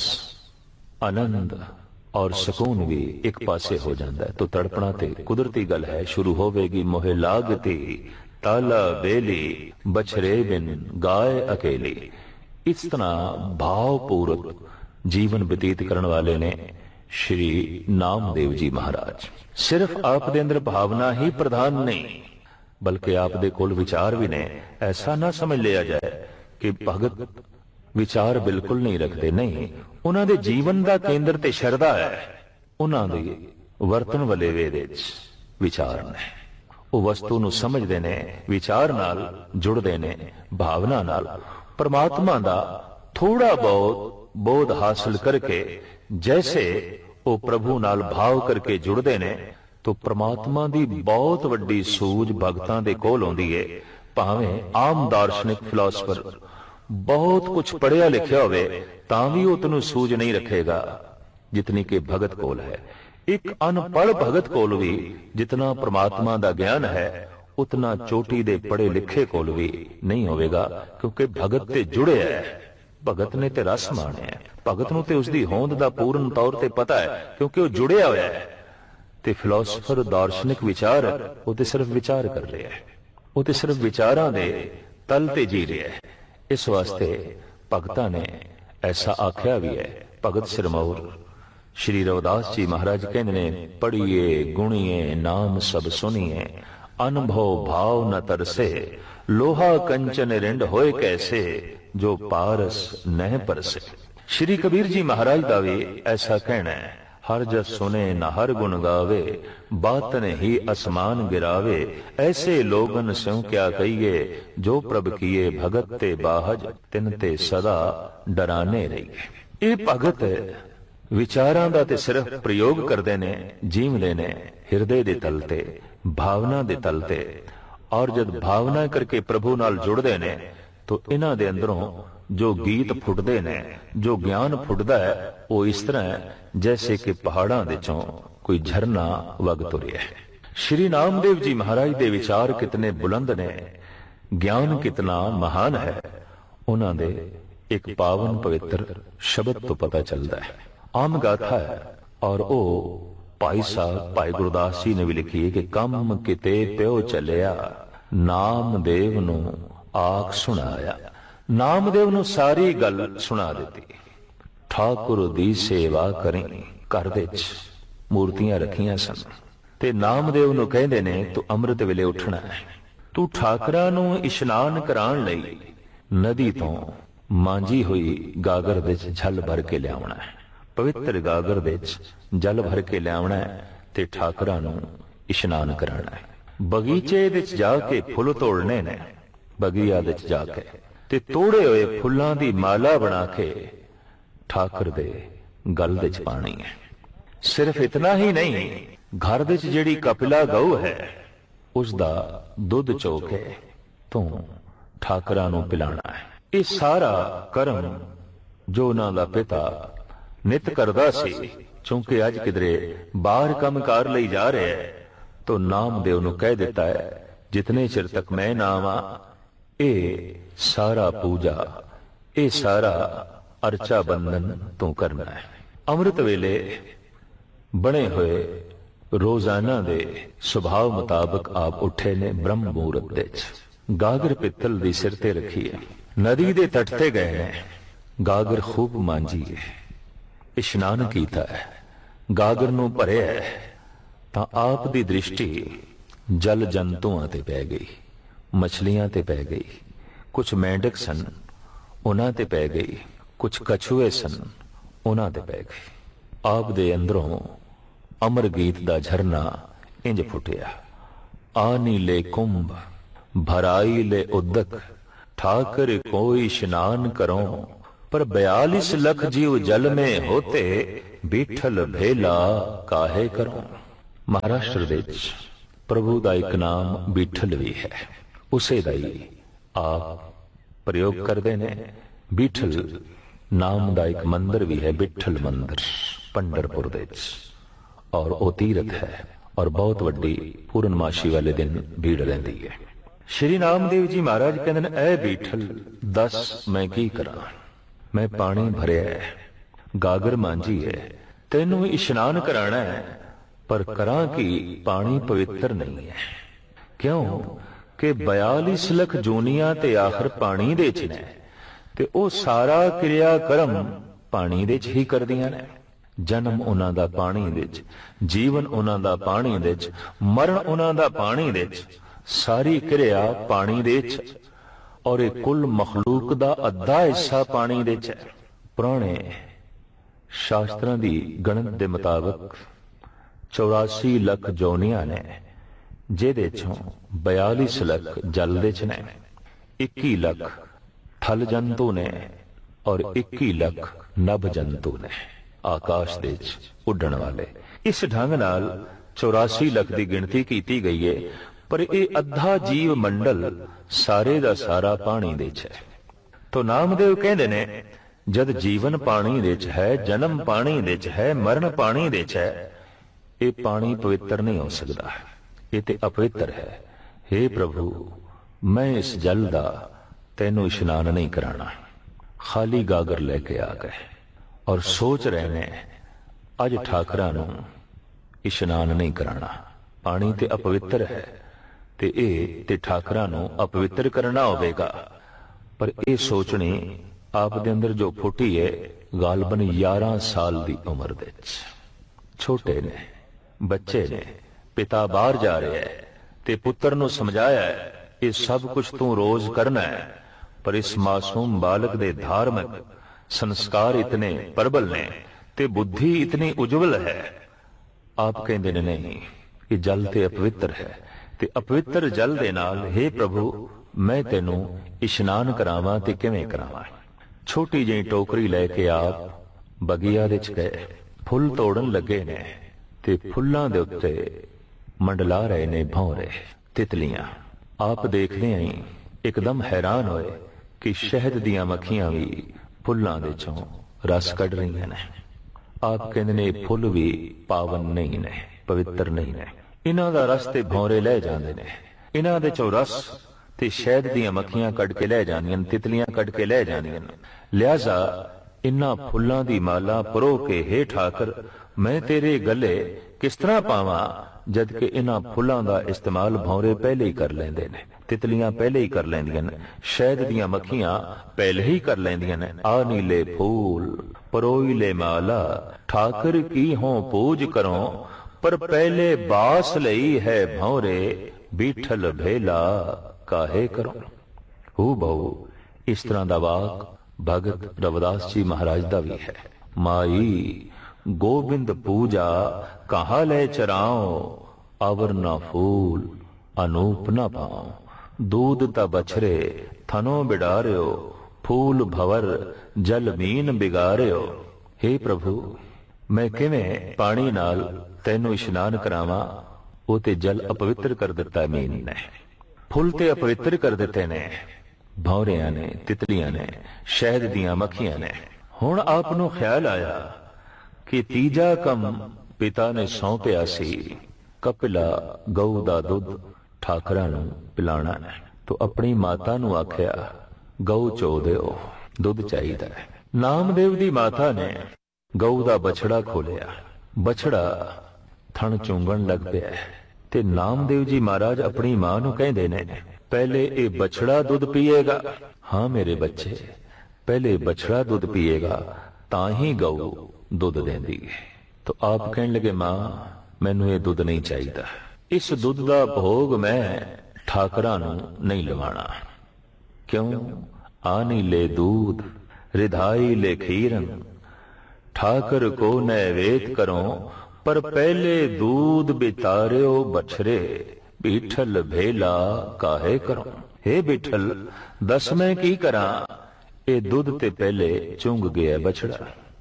ਆਨੰਦ ਔਰ ਸਕੂਨ ਵੀ ਇੱਕ ਪਾਸੇ ਹੋ ਜਾਂਦਾ ਹੈ। ਤੋ ਤੜਪਣਾ ਤੇ ਕੁਦਰਤੀ ਗੱਲ ਹੈ, ਸ਼ੁਰੂ ਹੋਵੇਗੀ ਮੋਹਿ ਲਾਗਤੀ ਤਾਲਾ ਬੇਲੀ ਬਛਰੇ ਬਿਨ ਗਾਏ ਅਕੇਲੀ। ਇਸ ਤਰ੍ਹਾਂ ਭਾਵਪੂਰਕ ਜੀਵਨ ਬਤੀਤ ਕਰਨ ਵਾਲੇ ਨੇ ਸ਼੍ਰੀ ਨਾਮਦੇਵ ਜੀ ਮਹਾਰਾਜ। ਸਿਰਫ ਆਪ ਦੇ ਅੰਦਰ ਭਾਵਨਾ ਹੀ ਪ੍ਰਧਾਨ ਨਹੀਂ, ਬਲਕਿ ਆਪ ਦੇ ਕੋਲ ਵਿਚਾਰ ਵੀ ਨੇ। ਐਸਾ ਨਾ ਸਮਝ ਲਿਆ ਜਾਏ ਕਿ ਭਗਤ ਵਿਚਾਰ ਬਿਲਕੁਲ ਨਹੀਂ ਰੱਖਦੇ, ਨਹੀਂ, ਉਹਨਾਂ ਦੇ ਜੀਵਨ ਦਾ ਕੇਂਦਰ ਤੇ ਸ਼ਰਧਾ ਹੈ। ਉਹਨਾਂ ਦੇ ਵਰਤਣ ਵਾਲੇ ਵੇ ਦੇ ਵਿੱਚ ਵਿਚਾਰ ਨੇ। ਉਹ ਵਸਤੂ ਨੂੰ ਸਮਝਦੇ ਨੇ, ਵਿਚਾਰ ਨਾਲ ਜੁੜਦੇ ਨੇ, ਭਾਵਨਾ ਨਾਲ ਪਰਮਾਤਮਾ ਦਾ ਥੋੜਾ ਬਹੁਤ ਬੋਧ ਹਾਸਲ ਕਰਕੇ ਜੈਸੇ ਉਹ ਪ੍ਰਭੂ ਨਾਲ ਭਾਵ ਕਰਕੇ ਜੁੜਦੇ ਨੇ, ਤੋ ਪ੍ਰਮਾਤਮਾ ਦੀ ਬਹੁਤ ਵੱਡੀ ਸੂਝ ਭਗਤਾਂ ਦੇ ਕੋਲ ਆਉਂਦੀ ਹੈ। ਭਾਵੇਂ ਆਮ ਦਾਰਸ਼ਨਿਕ ਫਿਲਾਸਫਰ ਬਹੁਤ ਕੁਝ ਪੜ੍ਹਿਆ ਲਿਖਿਆ ਹੋਵੇ ਤਾਂ ਵੀ ਉਹ ਤੈਨੂੰ ਸੂਝ ਨਹੀਂ ਰੱਖੇਗਾ ਜਿਤਨੀ ਕਿ ਭਗਤ ਕੋਲ ਹੈ। ਇੱਕ ਅਨਪੜ੍ਹ ਭਗਤ ਕੋਲ ਵੀ ਜਿਤਨਾ ਪ੍ਰਮਾਤਮਾ ਦਾ ਗਿਆਨ ਹੈ ਉਤਨਾ ਚੋਟੀ ਦੇ ਪੜ੍ਹੇ ਲਿਖੇ ਕੋਲ ਵੀ ਨਹੀਂ ਹੋਵੇਗਾ, ਕਿਉਂਕਿ ਭਗਤ ਤੇ ਜੁੜਿਆ ਹੈ, ਭਗਤ ਨੇ ਤੇ ਰਸ ਮਾਣਿਆ ਹੈ, ਭਗਤ ਨੂੰ ਤੇ ਉਸਦੀ ਹੋਂਦ ਦਾ ਪੂਰਨ ਤੌਰ ਤੇ ਪਤਾ ਹੈ, ਕਿਉਂਕਿ ਉਹ ਜੁੜਿਆ ਹੋਇਆ ਹੈ। ਤੇ ਫਿਲਾਸਫਰ ਦਾਰਸ਼ਨਿਕ ਵਿਚਾਰ ਉਹ ਤੇ ਸਿਰਫ ਵਿਚਾਰ ਕਰ ਰਿਹਾ ਹੈ, ਉਹ ਤੇ ਸਿਰਫ ਵਿਚਾਰਾਂ ਦੇ ਤਲ ਤੇ ਜੀ ਰਿਹਾ ਹੈ। ਇਸ ਵਾਸਤੇ ਭਗਤਾਂ ਨੇ ਐਸਾ ਆਖਿਆ ਵੀ ਹੈ। ਭਗਤ ਸਿਰਮੌਰ ਸ਼੍ਰੀ ਰਵਿਦਾਸ ਜੀ ਮਹਾਰਾਜ ਕਹਿੰਦੇ ਨੇ, ਪੜ੍ਹੀਏ ਗੁਣੀਏ ਨਾਮ ਸਭ ਸੁਣੀਏ, ਅਨੁਭਵ ਭਾਵ ਨ ਤਰਸੇ, ਲੋਹਾ ਕੰਚਨ ਰਿੰਡ ਹੋਏ ਕੈਸੇ, ਜੋ ਪਾਰਸ ਨਹਿ ਪਰਸੇ। ਸ਼੍ਰੀ ਕਬੀਰ ਜੀ ਮਹਾਰਾਜ ਦਾ ਵੀ ਐਸਾ ਕਹਿਣਾ ਹੈ, ਹਰ ਜਸ ਸੁਨੇ ਨ ਹਰ ਗੁਣ ਗਾਵੇ, ਬਾਤਨ ਹੀ ਅਸਮਾਨ ਗਿਰਾਵੇ, ਐਸੇ ਲੋਗਨ ਸਿਉ ਕਿਆ ਕਹੀਏ, ਜੋ ਪ੍ਰਭ ਕੀਏ ਭਗਤ ਤੇ ਬਾਹਜ, ਤਿਨ ਤੇ ਸਦਾ ਡਰਾਨੇ ਰਹੀਏ। ਇਹ ਭਗਤ ਵਿਚਾਰਾਂ ਦਾ ਤੇ ਸਿਰਫ ਪ੍ਰਯੋਗ ਕਰਦੇ ਨੇ, ਜੀਵਦੇ ਨੇ ਹਿਰਦੇ ਦੇ ਤਲ ਤੇ, ਭਾਵਨਾ ਦੇ ਤਲ ਤੇ, ਔਰ ਜਦ ਭਾਵਨਾ ਕਰਕੇ ਪ੍ਰਭੂ ਨਾਲ ਜੁੜਦੇ ਨੇ ਤੋ ਇਹਨਾਂ ਦੇ ਅੰਦਰੋਂ ਜੋ ਗੀਤ ਫੁੱਟਦੇ ਨੇ, ਜੋ ਗਿਆਨ ਫੁੱਟਦਾ ਹੈ, ਉਹ ਇਸ ਤਰ੍ਹਾਂ ਹੈ ਜੈਸੇ ਕਿ ਪਹਾੜਾਂ ਦੇ ਚੋਂ ਕੋਈ ਝਰਨਾ ਵਗ ਤੁਰਿਆ ਹੈ। ਸ਼੍ਰੀ ਨਾਮਦੇਵ ਜੀ ਮਹਾਰਾਜ ਦੇ ਵਿਚਾਰ ਕਿਤਨੇ ਬੁਲੰਦ ਨੇ, ਗਿਆਨ ਕਿਤਨਾ ਮਹਾਨ ਹੈ, ਉਹਨਾਂ ਦੇ ਇੱਕ ਪਾਵਨ ਪਵਿੱਤਰ ਸ਼ਬਦ ਤੋਂ ਪਤਾ ਚੱਲਦਾ ਹੈ। ਆਮ ਗਾਥਾ ਹੈ ਔਰ ਉਹ ਭਾਈ ਸਾਹਿਬ ਭਾਈ ਗੁਰਦਾਸ ਜੀ ਨੇ ਵੀ ਲਿਖੀ ਹੈ ਕਿ ਕੰਮ ਕਿਤੇ ਪਿਓ ਚੱਲਿਆ, ਨਾਮਦੇਵ ਨੂੰ ਆਖ ਸੁਣਾਇਆ। ਨਾਮਦੇਵ ਨੂੰ ਸਾਰੀ ਗੱਲ ਸੁਣਾ ਦਿੱਤੀ। ਠਾਕੁਰ ਦੀ ਸੇਵਾ ਕਰੀ, ਘਰ ਦੇ ਵਿੱਚ ਮੂਰਤੀਆਂ ਰੱਖੀਆਂ ਸਨ ਤੇ ਨਾਮਦੇਵ ਨੂੰ ਕਹਿੰਦੇ ਨੇ ਤੂੰ ਅੰਮ੍ਰਿਤ ਵੇਲੇ ਉੱਠਣਾ ਹੈ, ਤੂੰ ਠਾਕਰਾਂ ਨੂੰ ਇਸ਼ਨਾਨ ਕਰਾਉਣ ਲਈ ਨਦੀ ਤੋਂ ਮਾਂਜੀ ਹੋਈ ਗਾਗਰ ਵਿੱਚ ਜਲ ਭਰ ਕੇ ਲਿਆਉਣਾ ਹੈ, ਪਵਿੱਤਰ ਗਾਗਰ ਵਿੱਚ ਜਲ ਭਰ ਕੇ ਲਿਆਉਣਾ ਹੈ ਤੇ ਠਾਕਰਾਂ ਨੂੰ ਇਸ਼ਨਾਨ ਕਰਾਉਣਾ ਹੈ। ਬਗੀਚੇ ਵਿੱਚ ਜਾ ਕੇ ਫੁੱਲ ਤੋੜਨੇ ਨੇ, ਬਗੀਆ ਵਿੱਚ ਜਾ ਕੇ ਤੇ ਤੋੜੇ ਹੋਏ ਫੁੱਲਾਂ ਦੀ ਮਾਲਾ ਬਣਾ ਕੇ ਠਾਕਰ ਦੇ ਗਲ ਵਿੱਚ ਪਾਣੀ ਹੈ। ਸਿਰਫ ਇਤਨਾ ਹੀ ਨਹੀਂ, ਘਰ ਵਿੱਚ ਜਿਹੜੀ ਕਪਿਲਾ ਗਊ ਹੈ ਉਸ ਦਾ ਦੁੱਧ ਚੋ ਕੇ ਤੂੰ ਠਾਕਰਾਂ ਨੂੰ ਪਿਲਾਣਾ ਹੈ। ਇਹ ਸਾਰਾ ਕਰਮ ਜੋ ਉਹਨਾਂ ਦਾ ਪਿਤਾ ਨਿਤ ਕਰਦਾ ਸੀ, ਕਿਉਂਕਿ ਅੱਜ ਕਿਧਰੇ ਬਾਹਰ ਕੰਮਕਾਰ ਲਈ ਜਾ ਰਿਹਾ ਹੈ, ਤੋ ਨਾਮਦੇਵ ਨੂੰ ਕਹਿ ਦਿੱਤਾ ਹੈ ਜਿਤਨੇ ਚਿਰ ਤੱਕ ਮੈਂ ਨਾ ਆਵਾਂ ਇਹ ਸਾਰਾ ਪੂਜਾ, ਇਹ ਸਾਰਾ ਅਰਚਾ ਬੰਧਨ ਤੂੰ ਕਰਨਾ ਹੈ। ਅੰਮ੍ਰਿਤ ਵੇਲੇ ਬਣੇ ਹੋਏ ਰੋਜ਼ਾਨਾ ਦੇ ਸੁਭਾਅ ਮੁਤਾਬਕ ਆਪ ਉੱਠੇ ਨੇ ਬ੍ਰਹਮ ਮਹੂਰਤ ਦੇ ਵਿੱਚ, ਗਾਗਰ ਪਿੱਤਲ ਦੀ ਸਿਰ ਤੇ ਰੱਖੀ ਹੈ, ਨਦੀ ਦੇ ਤੱਟ ਤੇ ਗਏ ਨੇ, ਗਾਗਰ ਖੂਬ ਮਾਂਜੀ ਹੈ, ਇਸ਼ਨਾਨ ਕੀਤਾ ਹੈ, ਗਾਗਰ ਨੂੰ ਭਰਿਆ ਹੈ ਤਾਂ ਆਪ ਦੀ ਦ੍ਰਿਸ਼ਟੀ ਜਲ ਜੰਤੂਆਂ ਤੇ ਪੈ ਗਈ, ਮਛਲੀਆਂ ਤੇ ਪੈ ਗਈ, ਕੁਝ ਮੇਂਢਕ ਸਨ ਉਹਨਾਂ ਤੇ ਪੈ ਗਈ, ਕੁਝ ਕਛੂਏ ਸਨ ਉਹਨਾਂ ਤੇ ਪੈ ਗਈ। ਆਪ ਦੇ ਅੰਦਰੋਂ ਅਮਰ ਗੀਤ ਦਾ ਝਰਨਾ ਇੰਜ ਫੁੱਟਿਆ, आनी ले कुंभ भराई ले उदक, ठाकर कोई स्नान करो, पर बयालीस लख जीव जल में होते, बीठल भेला काहे करो। महाराष्ट्र विच प्रभु का एक नाम बीठल भी है, उसे दा ही आप प्रयोग करते ने। बीठल नाम का एक मंदिर भी है, बिठल मंदिर पंढरपुर दे विच, और वो तीरथ है और बहुत वड्डी पूर्णमाशी वाले दिन भीड़ रहिंदी है। श्री नामदेव जी महाराज कहते हैं, ऐ बीठल दस मैं की करा, मैं पानी भरिया है, गागर मांझी है, तेनू इशनान कराना है, पर करा कि पानी पवित्र नहीं है। क्यों कि बयालीस लख जूनिया ते आखिर पानी दे च ने, ते ओ सारा क्रिया कर्म पानी दे च ही करदियां ने। जन्म उन्हां दा पानी दे च, जीवन उन्हां दा पानी दे च, मरण उन्हां दा पानी दे च, सारी क्रिया पानी दे च, और एक कुल मखलूक दा अद्धा हिस्सा पानी दे च। पुराने शास्त्रां दी गणत दे मुताबिक चौरासी लख जोनियां ने, जेदे चों बयालीस लख जल दे च ने, इक्की लख थल जंतु ने, और इक्की लख नभ जंतु ने, आकाश दे च उड़न वाले। इस ढंग नाल चौरासी लख की गिनती की गई है, पर यह अद्धा जीव मंडल सारे दा सारा पानी दे च है। तो नामदेव कहते ने, जद जीवन पानी दे च है, जन्म पानी दे च है, मरण पानी दे च है, ये पानी पवित्र नहीं हो सकता, ये ते अपवित्र है। हे प्रभु, मैं इस जल दा तेनू इशनान नहीं कराना। खाली गागर लेके आ गए और सोच रहे ने, अज ठाकरां नू इशनान नहीं कराना, पानी ते अपवित्र है, ते ए ते ठाकरां नू अपवित्र करना होवेगा। पर यह सोचनी आप दे अंदर जो फुटी है, गालबन यारह साल दी उम्र दे छोटे ने, बच्चे ने, पिता बाहर जा रहे है, ते पुत्र नू समझाया है, ये सब कुछ तू रोज करना है, पर इस मासूम बालक दे धार्मिक संस्कार इतने प्रबल ने, ते बुद्धि इतनी उज्जवल है। आप कहते ने नहीं, ये जल ते अपवित्र है, ते अपवित्र जल दे नाल हे प्रभु मैं तेनू इशनान करावां ते किवें करावां। छोटी जी टोकरी लैके आप बगिया दे च गए, फुल तोड़न लगे ने, ते फुल्लां दे उत्ते मंडला रहे ने भौरे तितलियां। आप देखदे ही एकदम हैरान होए कि शहद दियां मक्खियां भी फुल्लां दे चों रस कढ़ रही ने। आप कहंदे ने फुल भी पावन नहीं ने, पवित्र नहीं ने, इन्हां दा रस ते भौरे लै जांदे ने, इन्हां दे चों रस ते शहद दियां मक्खियां कढ़ के लै जांदियां, तितलियां कढ़ के लै जांदियां। लिहाजा इन्हां फुल्लां दी माला परो के हे ठाकर मैं तेरे गले किस तरह पावां, जद कि इन्हां फुल्लां दा इस्तेमाल भौरे पहले ही कर लेंदे ने, तितलियां पहले ही कर लेंदियां ने, शहद दियां मक्खियां पहले ही कर लेंदियां ने। आ नीले फूल परोई ले माला, ठाकर की हों पूज करो, पर पहले बास लई है भौरे, बीठल भेला काहे करो। हू बहु इस तरह दा वाक भगत रविदास जी महाराज दा भी है। माई गोबिंद पूजा कहा ले चराओ, अवर ना फूल अनूप ना पाओ, दूध ता बछरे थनो बिडारियो, फूल भवर जल मीन बिगारियो। हे प्रभु मैं किवें पानी नाल तेनू इशनान करावां, वो ते जल अपवित्र कर दिता मीन ने, फुल ते अपवित्र कर दिते ने, भौरियां ने, तितलियां ने, शहद दियां मक्खियां ने। हुण आप नू ख्याल आया कि तीजा कम पिता ने सौंपिया सी, कपिला गऊ दा दुध ठाकरां नू पिलाना ने। तो अपनी माता नू आख्या गऊ चो दिओ, दुध चाहिदा है। नामदेव दी माता ने गऊ दा बछड़ा खोलिया, बछड़ा थण चूंगण लग पिया, ते नामदेव जी महाराज अपनी मां नू कहंदे ने, पहले ये बछड़ा दुध पिएगा। हाँ मेरे बच्चे, पहले बछड़ा दुध पिएगा तां ही गऊ दुध देंदी है। तो आप कहने लगे मां मैनू ये दुध नहीं चाहिए, इस दुध का भोग मैं ठाकरां नू नहीं लवाना। क्यों? आनी ले दूध रिधाई ले खीरन, ठाकर को नैवेद करो, पर पहले दूध बितारियो बछरे, ਬੀਠਲ ਭੇਲਾ ਕਾਹੇ ਕਰੋ। हे ਬਿਠਲ, ਦਸ ਮੈਂ ਕੀ ਕਰਾਂ, ਇਹ ਦੁੱਧ ਤੇ ਪਹਿਲੇ ਚੁੰਗ ਗਿਆ ਬਛੜਾ।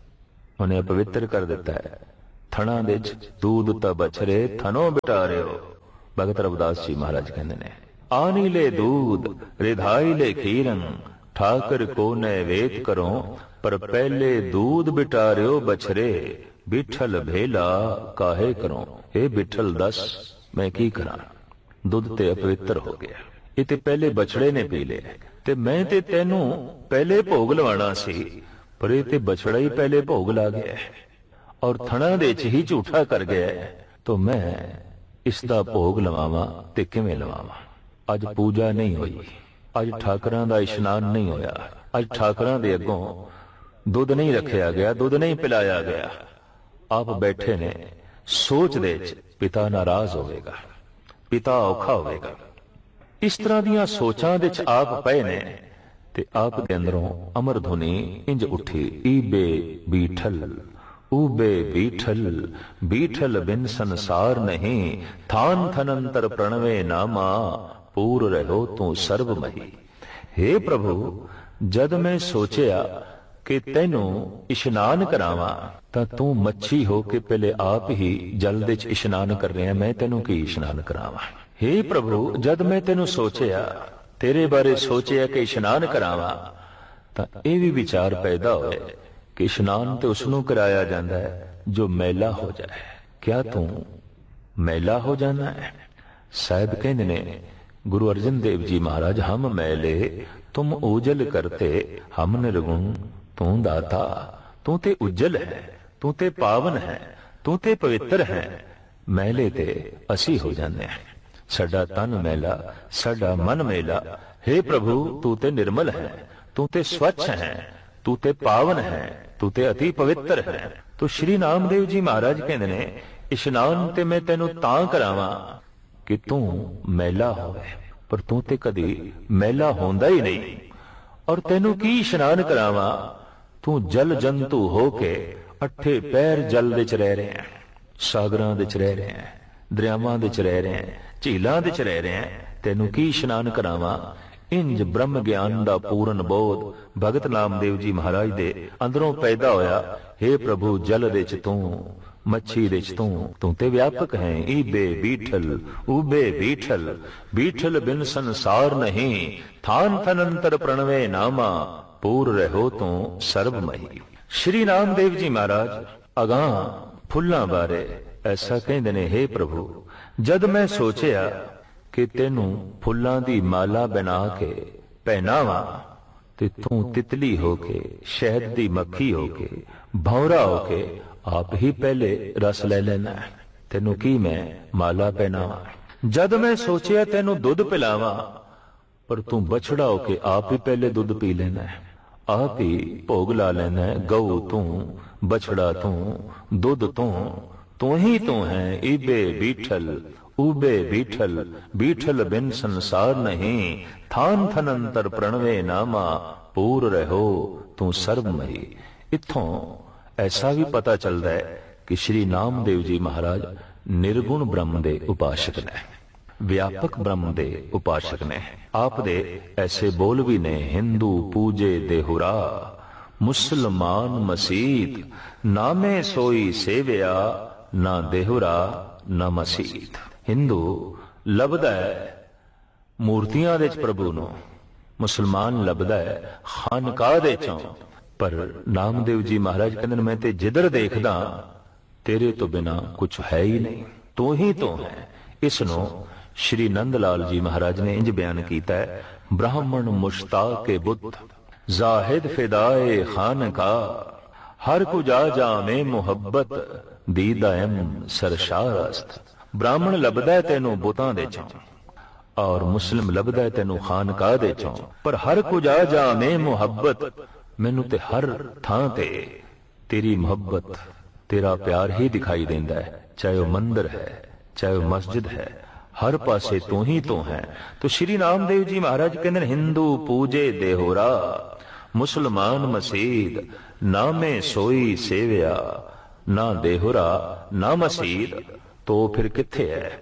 ਉਹਨੇ ਪਵਿੱਤਰ ਕਰ ਦਿੱਤਾ ਹੈ। ਥਣਾ ਦੇ ਚ ਦੂਧ ਤਾਂ ਬਛਰੇ ਥਨੋਂ ਬਿਟਾਰਿਓ। ਭਗਤ ਰਵਿਦਾਸ ਜੀ ਮਹਾਰਾਜ ਕਹਿੰਦੇ ਨੇ, ਆਨੀ ਲੈ ਦੂਧ ਰਿਧਾਈ ਲੈ ਖੀਰੰ, ਠਾਕਰ ਕੋ ਨੈਵੇਦ ਕਰੋ, ਪਰ ਪਹਿਲੇ ਦੂਧ ਬਿਟਾਰਿਓ ਬਛਰੇ, ਬਿਠਲ ਭੇਲਾ ਕਾਹੇ ਕਰੋ। ਇਹ ਬਿਠਲ ਦੱਸ ਮੈਂ ਕੀ ਕਰਾਂ, ਦੁੱਧ ਤੇ ਅਪਵਿੱਤਰ ਹੋ ਗਿਆ, ਇਹ ਤੇ ਪਹਿਲੇ ਬਛੜੇ ਨੇ ਪੀ ਲਿਆ, ਤੇ ਮੈਂ ਤੇ ਤੈਨੂੰ ਪਹਿਲੇ ਭੋਗ ਲਵਾਣਾ ਸੀ, ਪਰ ਇਹ ਤੇ ਬਛੜਾ ਹੀ ਪਹਿਲੇ ਭੋਗ ਲਾ ਗਿਆ ਔਰ ਥਣਾ ਦੇ ਚ ਹੀ ਝੂਠਾ ਕਰ ਗਿਆ, ਤਾਂ ਮੈਂ ਇਸ ਦਾ ਭੋਗ ਲਵਾਵਾਂ ਤੇ ਕਿਵੇਂ ਲਵਾਵਾਂ। ਅੱਜ ਪੂਜਾ ਨਹੀਂ ਹੋਈ, ਅੱਜ ਠਾਕਰਾਂ ਦਾ ਇਸ਼ਨਾਨ ਨਹੀਂ ਹੋਇਆ, ਅੱਜ ਠਾਕਰਾਂ ਦੇ ਅੱਗੋਂ ਦੁੱਧ ਨਹੀਂ ਰੱਖਿਆ ਗਿਆ, ਦੁੱਧ ਨਹੀਂ ਪਿਲਾਇਆ ਗਿਆ। ਆਪ ਬੈਠੇ ਨੇ ਸੋਚ ਦੇ ਚ, ਪਿਤਾ ਨਾਰਾਜ਼ ਹੋਵੇਗਾ, ਪਿਤਾ ਔਖਾ ਹੋਵੇਗਾ। ਇਸ ਤਰ੍ਹਾਂ ਦੀਆਂ ਸੋਚਾਂ ਦੇ ਚ ਆਪ ਪਏ ਨੇ, ਤੇ ਆਪ ਦੇ ਅੰਦਰੋਂ ਅਮਰ ਧੁਨੀ ਇੰਜ ਉੱਠੀ, ਈਬੇ ਬੀਠਲ ਊਬੇ ਬੀਠਲ, ਬੀਠਲ ਬਿਨ ਸੰਸਾਰ ਨਹੀਂ, ਥਾਨ ਥਨੰਤਰ ਪ੍ਰਣਵੇ ਨਾਮਾ, ਪੂਰ ਰਹੋ ਤੂੰ ਸਰਬ ਮਹੀ। हे ਪ੍ਰਭੂ, ਜਦ ਮੈਂ ਸੋਚਿਆ ਕਿ ਤੈਨੂੰ ਇਸ਼ਨਾਨ ਕਰਾਵਾਂ, ਤਾਂ ਤੂੰ ਮੱਛੀ ਹੋ ਕੇ ਪਹਿਲੇ ਆਪ ਹੀ ਜਲ ਦੇ ਚ ਇਸ਼ਨਾਨ ਕਰ ਰਿਹਾ, ਮੈਂ ਤੈਨੂੰ ਕੀ ਇਸ਼ਨਾਨ ਕਰਾਵਾਂ। हे ਪ੍ਰਭੂ, ਜਦ ਮੈਂ ਤੈਨੂੰ ਸੋਚਿਆ, ਤੇਰੇ ਬਾਰੇ ਸੋਚਿਆ ਕਿ ਇਸ਼ਨਾਨ ਕਰਾਵਾਂ, ਤਾਂ ਇਹ ਵੀ ਵਿਚਾਰ ਪੈਦਾ ਹੋਏ ਕਿ ਇਸ਼ਨਾਨ ਤੇ ਉਸ ਨੂੰ ਕਰਾਇਆ ਜਾਂਦਾ ਹੈ ਜੋ ਮੈਲਾ ਹੋ ਜਾਏ। ਕਿਆ ਤੂੰ ਮੈਲਾ ਹੋ ਜਾਣਾ ਹੈ? ਸਾਹਿਬ ਕਹਿੰਦੇ ਨੇ, ਗੁਰੂ ਅਰਜਨ ਦੇਵ ਜੀ ਮਹਾਰਾਜ, ਹਮ ਮੈਲੇ ਤੁਮ ਉਜਲ ਕਰਤੇ, ਹਮ ਨਿਰਗੁਣ ਤੂੰ ਦਾਤਾ। ਤੂੰ ਤੇ ਉਜਲ ਹੈ, ਤੂੰ ਤੇ ਪਾਵਨ ਹੈ, ਤੂੰ ਤੇ ਪਵਿੱਤਰ ਹੈ, ਮੈਲੇ ਤੇ ਅਸੀਂ ਹੋ ਜਾਂਦੇ ਹਾਂ। ਸਾਡਾ ਤਨ ਮੈਲਾ, ਸਾਡਾ ਮਨ ਮੈਲਾ। हे ਪ੍ਰਭੂ, ਤੂੰ ਤੇ ਨਿਰਮਲ ਹੈ, ਤੂੰ ਤੇ ਸਵੱਛ ਹੈ, ਤੂੰ ਤੇ ਪਾਵਨ ਹੈ, ਤੂੰ ਤੇ ਅਤੀ ਪਵਿੱਤਰ ਹੈ। ਤੋ ਸ਼੍ਰੀ ਨਾਮਦੇਵ ਜੀ ਮਹਾਰਾਜ ਕਹਿੰਦੇ ਨੇ, ਇਸ਼ਨਾਨ ਤੇ ਮੈਂ ਤੈਨੂੰ ਤਾਂ ਕਰਾਵਾਂ ਕਿ ਤੂੰ ਮੈਲਾ ਹੋਵੇ, ਪਰ ਤੂੰ ਤੇ ਕਦੀ ਮੈਲਾ ਹੁੰਦਾ ਹੀ ਨਹੀਂ। ਔਰ ਤੈਨੂੰ ਕੀ ਇਸ਼ਨਾਨ ਕਰਾਵਾਂ, ਤੂੰ ਜਲ ਜੰਤੂ ਹੋ ਕੇ ਅੱਠੇ ਪੈਰ ਜਲ ਵਿੱਚ ਰਹਿ ਰਿਹਾ, ਸਾਗਰਾਂ ਵਿੱਚ ਰਹਿ ਰਿਹਾ, ਦਰਿਆਵਾਂ ਵਿੱਚ ਰਹਿ ਰਿਹਾ, ਝੀਲਾਂ ਵਿੱਚ ਰਹਿ ਰਿਹਾ, ਤੈਨੂੰ ਕੀ ਇਸ਼ਨਾਨ ਕਰਾਵਾਂ। ਇੰਜ ਬ੍ਰਹਮ ਗਿਆਨ ਦਾ ਪੂਰਨ ਬੋਧ ਭਗਤ ਨਾਮਦੇਵ ਜੀ ਮਹਾਰਾਜ ਦੇ ਅੰਦਰੋਂ ਪੈਦਾ ਹੋਇਆ। हे ਪ੍ਰਭੂ, ਜਲ ਦੇ ਚ ਤੂੰ, ਮੱਛੀ ਦੇ ਚ ਤੂੰ, ਤੂੰ ਤੇ ਵਿਆਪਕ ਹੈ। ਈਬੇ ਬੀਠਲ ਊਬੇ ਬੀਠਲ, ਬੀਠਲ ਬਿਨ ਸੰਸਾਰ ਨਹੀਂ, ਥਾਨ ਥਨੰਤਰ ਪ੍ਰਣਵੇ ਨਾਮਾ, ਪੂਰ ਰਹੋ ਤੂੰ ਸਰਬਮਈ। ਸ਼੍ਰੀ ਨਾਮਦੇਵ ਜੀ ਮਹਾਰਾਜ ਅਗਾਂਹ ਫੁੱਲਾਂ ਬਾਰੇ ਐਸਾ ਕਹਿੰਦੇ ਨੇ, हे ਪ੍ਰਭੂ, ਜਦ ਮੈਂ ਸੋਚਿਆ ਕਿ ਤੈਨੂੰ ਫੁੱਲਾਂ ਦੀ ਮਾਲਾ ਬਣਾ ਕੇ ਪਹਿਨਾਵਾਂ, ਤੇ ਤੂੰ ਤਿਤਲੀ ਹੋ ਕੇ, ਸ਼ਹਿਦ ਦੀ ਮੱਖੀ ਹੋ ਕੇ, ਭੌਰਾ ਹੋ ਕੇ ਆਪ ਹੀ ਪਹਿਲੇ ਰਸ ਲੈ ਲੈਣਾ, ਤੈਨੂੰ ਕੀ ਮੈਂ ਮਾਲਾ ਪਹਿਨਾਵਾਂ। ਜਦ ਮੈਂ ਸੋਚਿਆ ਤੈਨੂੰ ਦੁੱਧ ਪਿਲਾਵਾਂ, ਪਰ ਤੂੰ ਬਛੜਾ ਹੋ ਕੇ ਆਪ ਹੀ ਪਹਿਲੇ ਦੁੱਧ ਪੀ ਲੈਣਾ, ਆਪ ਹੀ ਭੋਗ ਲਾ ਲੈਣਾ। ਗਊ ਤੂੰ, ਬਛੜਾ ਤੂੰ, ਦੁੱਧ ਤੂੰ, ਤੂੰ ਹੀ ਤੂੰ ਹੈ। ਈਬੇ ਬੀਠਲ ਊਬੇ ਬੀਠਲ, ਬੀਠਲ ਬਿਨ ਸੰਸਾਰ ਨਹੀਂ, ਥਾਨ ਥਨੰਤਰ ਪ੍ਰਣਵੇ ਨਾਮਾ, ਪੂਰ ਰਹੋ ਤੂੰ ਸਰਬਮਈ। ਇੱਥੋਂ ਐਸਾ ਵੀ ਪਤਾ ਚੱਲਦਾ ਹੈ ਕਿ ਸ਼੍ਰੀ ਨਾਮਦੇਵ ਜੀ ਮਹਾਰਾਜ ਨਿਰਗੁਣ ਬ੍ਰਹਮ ਦੇ ਉਪਾਸ਼ਕ ਨੇ, ਵਿਆਪਕ ਬ੍ਰਹਮ ਦੇ ਉਪਾਸ਼ਕ ਨੇ। ਆਪ ਦੇ ਐਸੇ ਬੋਲ ਵੀ ਨੇ, ਹਿੰਦੂ ਪੂਜੇ ਦੇਹੁਰਾ, ਮੁਸਲਮਾਨ ਮਸੀਤ, ਨਾਮੇ ਸੋਈ ਸੇਵਿਆ, ਨਾ ਦੇਹੁਰਾ ਨਾ ਮਸੀਤ। ਹਿੰਦੂ ਲੱਭਦਾ ਹੈ ਮੂਰਤੀਆਂ ਦੇ ਚ ਪ੍ਰਭੂ ਨੂੰ, ਮੁਸਲਮਾਨ ਲੱਭਦਾ ਹੈ ਖਾਨਕਾਹ ਦੇ ਚੋਂ, ਪਰ ਨਾਮਦੇਵ ਜੀ ਮਹਾਰਾਜ ਕਹਿੰਦੇ ਨੇ, ਮੈਂ ਤੇ ਜਿੱਧਰ ਦੇਖਦਾ ਤੇਰੇ ਤੋਂ ਬਿਨਾ ਕੁਝ ਹੈ ਹੀ ਨਹੀਂ, ਤੂੰ ਹੀ ਤੂੰ ਹੈ। ਇਸ ਨੂੰ ਸ਼੍ਰੀ ਨੰਦ ਲਾਲ ਜੀ ਮਹਾਰਾਜ ਨੇ ਇੰਜ ਬਿਆਨ ਕੀਤਾ ਹੈ, ਬ੍ਰਾਹਮਣ ਮੁਸ਼ਤਾਕ ਬੁੱਧ, ਜ਼ਾਹਿਦ ਫਿਦਾਏ ਖਾਨਕਾਹ, ਹਰ ਕੁਜਾ ਜਾਮੇ ਮੁਹੱਬਤ, ਦੀਦਾਇਮ ਸਰਸ਼ਾਰਸਤ। ਬ੍ਰਾਹਮਣ ਲੱਭਦਾ ਹੈ ਤੈਨੂੰ ਬੁੱਤਾਂ ਦੇ ਚੋਂ, ਔਰ ਮੁਸਲਿਮ ਲੱਭਦਾ ਹੈ ਤੈਨੂੰ ਖਾਨਕਾਹ ਦੇ ਚੋਂ, ਪਰ ਹਰ ਕੁਜਾ ਜਾਮੇ ਮੁਹੱਬਤ, ਮੈਨੂੰ ਤੇ ਹਰ ਥਾਂ ਤੇ ਤੇਰੀ ਮੁਹੱਬਤ, ਤੇਰਾ ਪਿਆਰ ਹੀ ਦਿਖਾਈ ਦਿੰਦਾ ਹੈ, ਚਾਹੇ ਉਹ ਮੰਦਿਰ ਹੈ, ਚਾਹੇ ਉਹ ਮਸਜਿਦ ਹੈ, ਹਰ ਪਾਸੇ ਤੂੰ ਹੀ ਤੂੰ ਹੈ। ਤੋ ਸ਼੍ਰੀ ਨਾਮਦੇਵ ਜੀ ਮਹਾਰਾਜ ਕਹਿੰਦੇ ਨੇ, ਹਿੰਦੂ ਪੂਜੇ ਦੇਹੁਰਾ, ਮੁਸਲਮਾਨ ਮਸੀਦ, ਨਾਮੇ ਸੋਈ ਸੇਵਿਆ, ਨਾ ਦੇਹੁਰਾ ਨਾ ਮਸੀਦ। ਤੋ ਫਿਰ ਕਿੱਥੇ ਹੈ?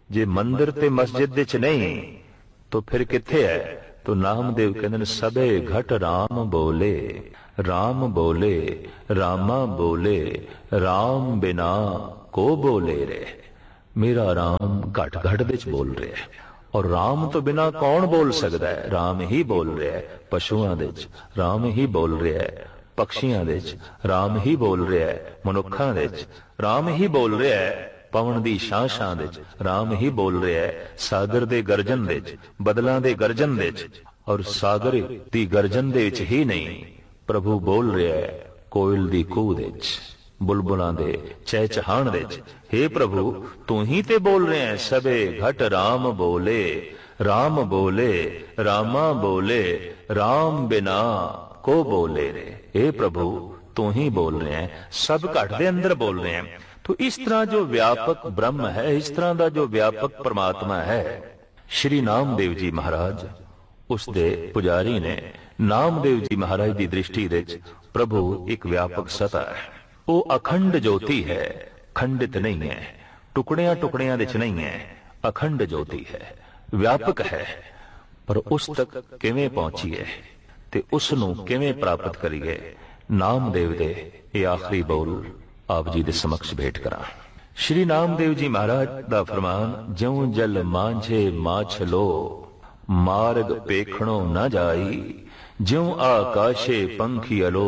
जे मंदिर ते मस्जिद दे च नहीं तो फिर किथे है? तो नामदेव कहते हैं सबे घट राम बोले, राम बोले, रामा बोले, राम बिना को बोले रे। मेरा राम घट घट दे च बोल रहा है, और राम तो बिना कौन बोल सकता है? राम ही बोल रहा है। पशुआं दे च राम ही बोल रहा है, पक्षियां दे च राम ही बोल रहा है, मनुखां दे च राम ही बोल रहा है, पवन दी शां शां दे च राम ही बोल रहा है, सागर दे गर्जन दे च, बदलां दे गर्जन दे च, और सागर दी गर्जन दे च ही नहीं प्रभु बोल रहा है, कोयल दी कूह दे च, बुलबुलां दे चहचहाण दे च। हे प्रभु तू ही ते बोल रहे हैं, सबे घट राम बोले, राम बोले, रामा बोले, राम बिना को बोले रे। हे प्रभु तू ही बोल रहे हैं, सब घट दे अंदर बोल रहे हैं। तो इस तरह जो व्यापक ब्रह्म है, इस तरह का जो व्यापक परमात्मा है, श्री नामदेव जी महाराज उसदे पुजारी ने नामदेव जी महाराज की दृष्टि दे प्रभु एक व्यापक सत्ता है। वो अखंड ज्योति है, खंडित नहीं है, टुकड़ियां टुकड़ियां दे नहीं है, अखंड ज्योति है, व्यापक है। पर उस तक किवें पहुंचीए ते उस नूं किवें प्राप्त करिए? नामदेव दे ये आखिरी बोल आप जी दे समक्ष भेंट करा। श्री नामदेव जी महाराज दा फरमान, ज्यों जल मांझे माछलो, मार्ग पेखणो न जाई, ज्यों आकाशे पंखी अलो,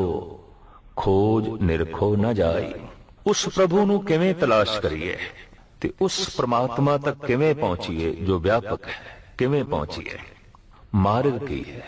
खोज निरखो न जाई। उस प्रभु नूं किवें तलाश करिए ते उस परमात्मा तक किवें पहुंचीए जो व्यापक है? किवें पहुंचीए? मार्ग की है,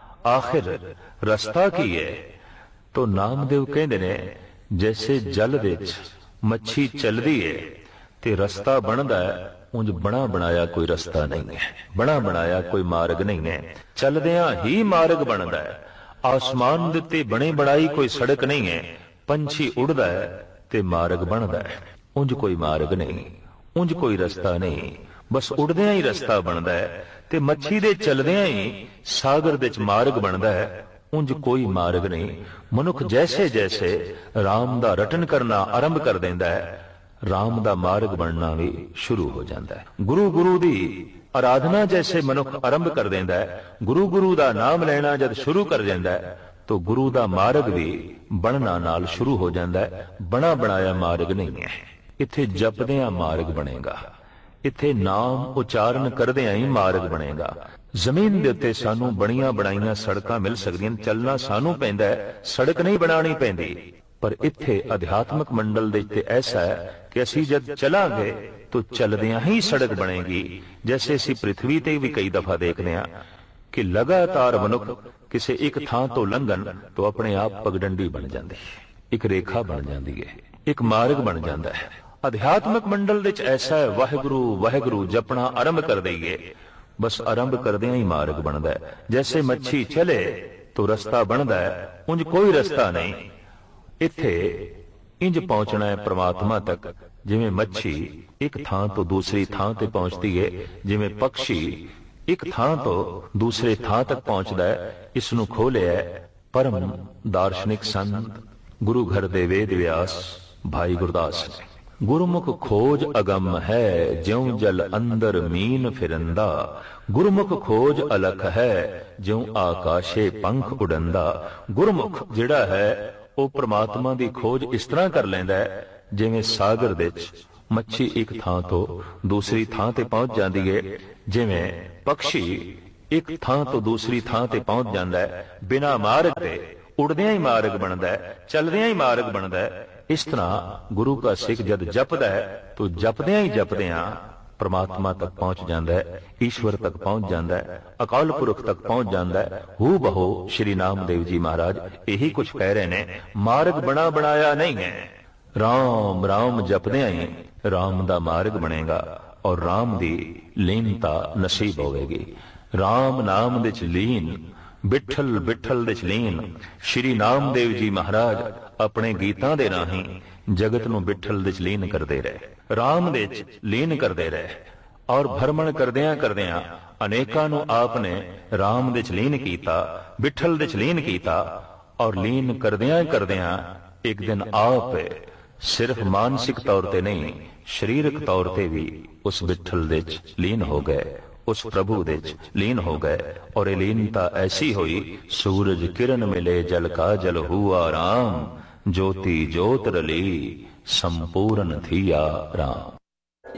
आखिर रस्ता की है? तो नामदेव कहते ने जैसे जल दे मच्छी चलदी है ते रस्ता बनदा है, उंज बना बनाया कोई रस्ता नहीं है, बना बनाया कोई मार्ग नहीं है, चलदियां ही मार्ग बनदा है। आसमान दे ते बने बनाई कोई सड़क नहीं है, पंछी उड़दा है ते मार्ग बनदा है, उंज कोई मार्ग नहीं, उंज कोई रस्ता नहीं, बस उड़दियां ही रस्ता बनदा है। ते मच्छी दे चलदियां ही सागर दे च मार्ग बनदा है, उंज कोई मार्ग नहीं। मनुख जैसे जैसे राम दा रटन करना आरंभ कर देंदा है, राम दा मार्ग बनना भी शुरू हो जाता है। गुरु गुरु दी आराधना जैसे मनुख आरंभ कर देंदा है, गुरु गुरु दा नाम लेना जब शुरू कर देंदा है, तो गुरु दा मार्ग भी बनना नाल शुरू हो जाता है। बना बनाया मार्ग नहीं है, इत्थे जपदियां मार्ग बनेगा, इत्थे नाम उचारण करदियां ही मार्ग बनेगा। जमीन दे उत्ते सानू बणियां बनाईयां सड़कां मिल सकदियां, चलना सानू पैंदा है, सड़क नहीं बनानी पैंदी। पर इत्थे अध्यात्मक मंडल दे ते ऐसा है कि असी जब चलांगे तो चलदियां ही सड़क बनेगी। जैसे असी पृथ्वी ते भी कई दफा देखते हैं कि लगातार मनुख किसी एक थां तो लंघन तो अपने आप पगडंडी बन जाती है, एक रेखा बन जाती है, एक मार्ग बन जाता है। अध्यात्मक मंडल दे ऐसा है, वाहिगुरु वाहिगुरु जपना आरंभ कर देंगे, बस आरंभ करदियां ही मार्ग बनता है। जैसे मच्छी चले तो रास्ता बनता है, उंज कोई रास्ता नहीं। इत्थे इंज पहुंचना है परमात्मा तक जिवें मच्छी एक थां तो दूसरी थां ते पहुंचती है, जिवें पक्षी एक थां तो दूसरे थां तक पहुंचता है। इसनूं खोलिया परम दार्शनिक संत गुरु घर दे वेद व्यास भाई गुरदास ने। गुरुमुख खोज अगम है, ज्यों जल अंदर मीन फिरंदा, गुरुमुख खोज अलख है, ज्यों आकाशे पंख उड़ंदा। गुरुमुख जिहड़ा है वो परमात्मा दी खोज इस तरह कर लैंदा है जिवें सागर दे विच मच्छी एक थां तो दूसरी थां ते पहुंच जाती है, जिवें पक्षी एक थां तो दूसरी थां ते पहुंच जाता है। बिना मार्ग ते उड़दियां ही मार्ग बनता है, चलदियां ही मार्ग बनता है। इस तरह गुरु का सिख जद जपदा है तो जपदियां ही जपदियां परमात्मा तक पहुंच जाता है, ईश्वर तक पहुंच जाता है, अकाल पुरख तक पहुंच जाता है। हू बहो श्री नामदेव जी महाराज यही कुछ कह रहे ने, मार्ग बना बनाया नहीं है। राम राम जपदियां ही राम दा मार्ग बनेगा और राम दी लीनता नसीब होवेगी। राम नाम दे च लीन, बिठल बिठल दे च लीन। श्री नामदेव जी महाराज अपने गीतां दे राहीं जगत नूं बिठल दे च लीन करदे रहे, राम दे च लीन करदे रहे और भरमण करदियां करदियां अनेकां नूं आपने राम दे च लीन कीता, बिठल दे च लीन कीता। और लीन करदियां करदियां एक दिन आप सिर्फ मानसिक तौर ते नहीं, ਸਰੀਰਕ ਤੌਰ ਤੇ ਵੀ ਉਸ ਵਿਠਲ ਦੇ ਚ ਲੀਨ ਹੋ ਗਏ, ਉਸ ਪ੍ਰਭੂ ਦੇ ਚ ਲੀਨ ਹੋ ਗਏ। ਔਰ ਇਹ ਲੀਨਤਾ ਐਸੀ ਹੋਈ, ਸੂਰਜ ਕਿਰਨ ਮਿਲੇ ਜਲ ਕਾ ਜਲ ਹੁਆ ਰਾਮ, ज्योति ज्योत रली संपूर्ण थिया राम।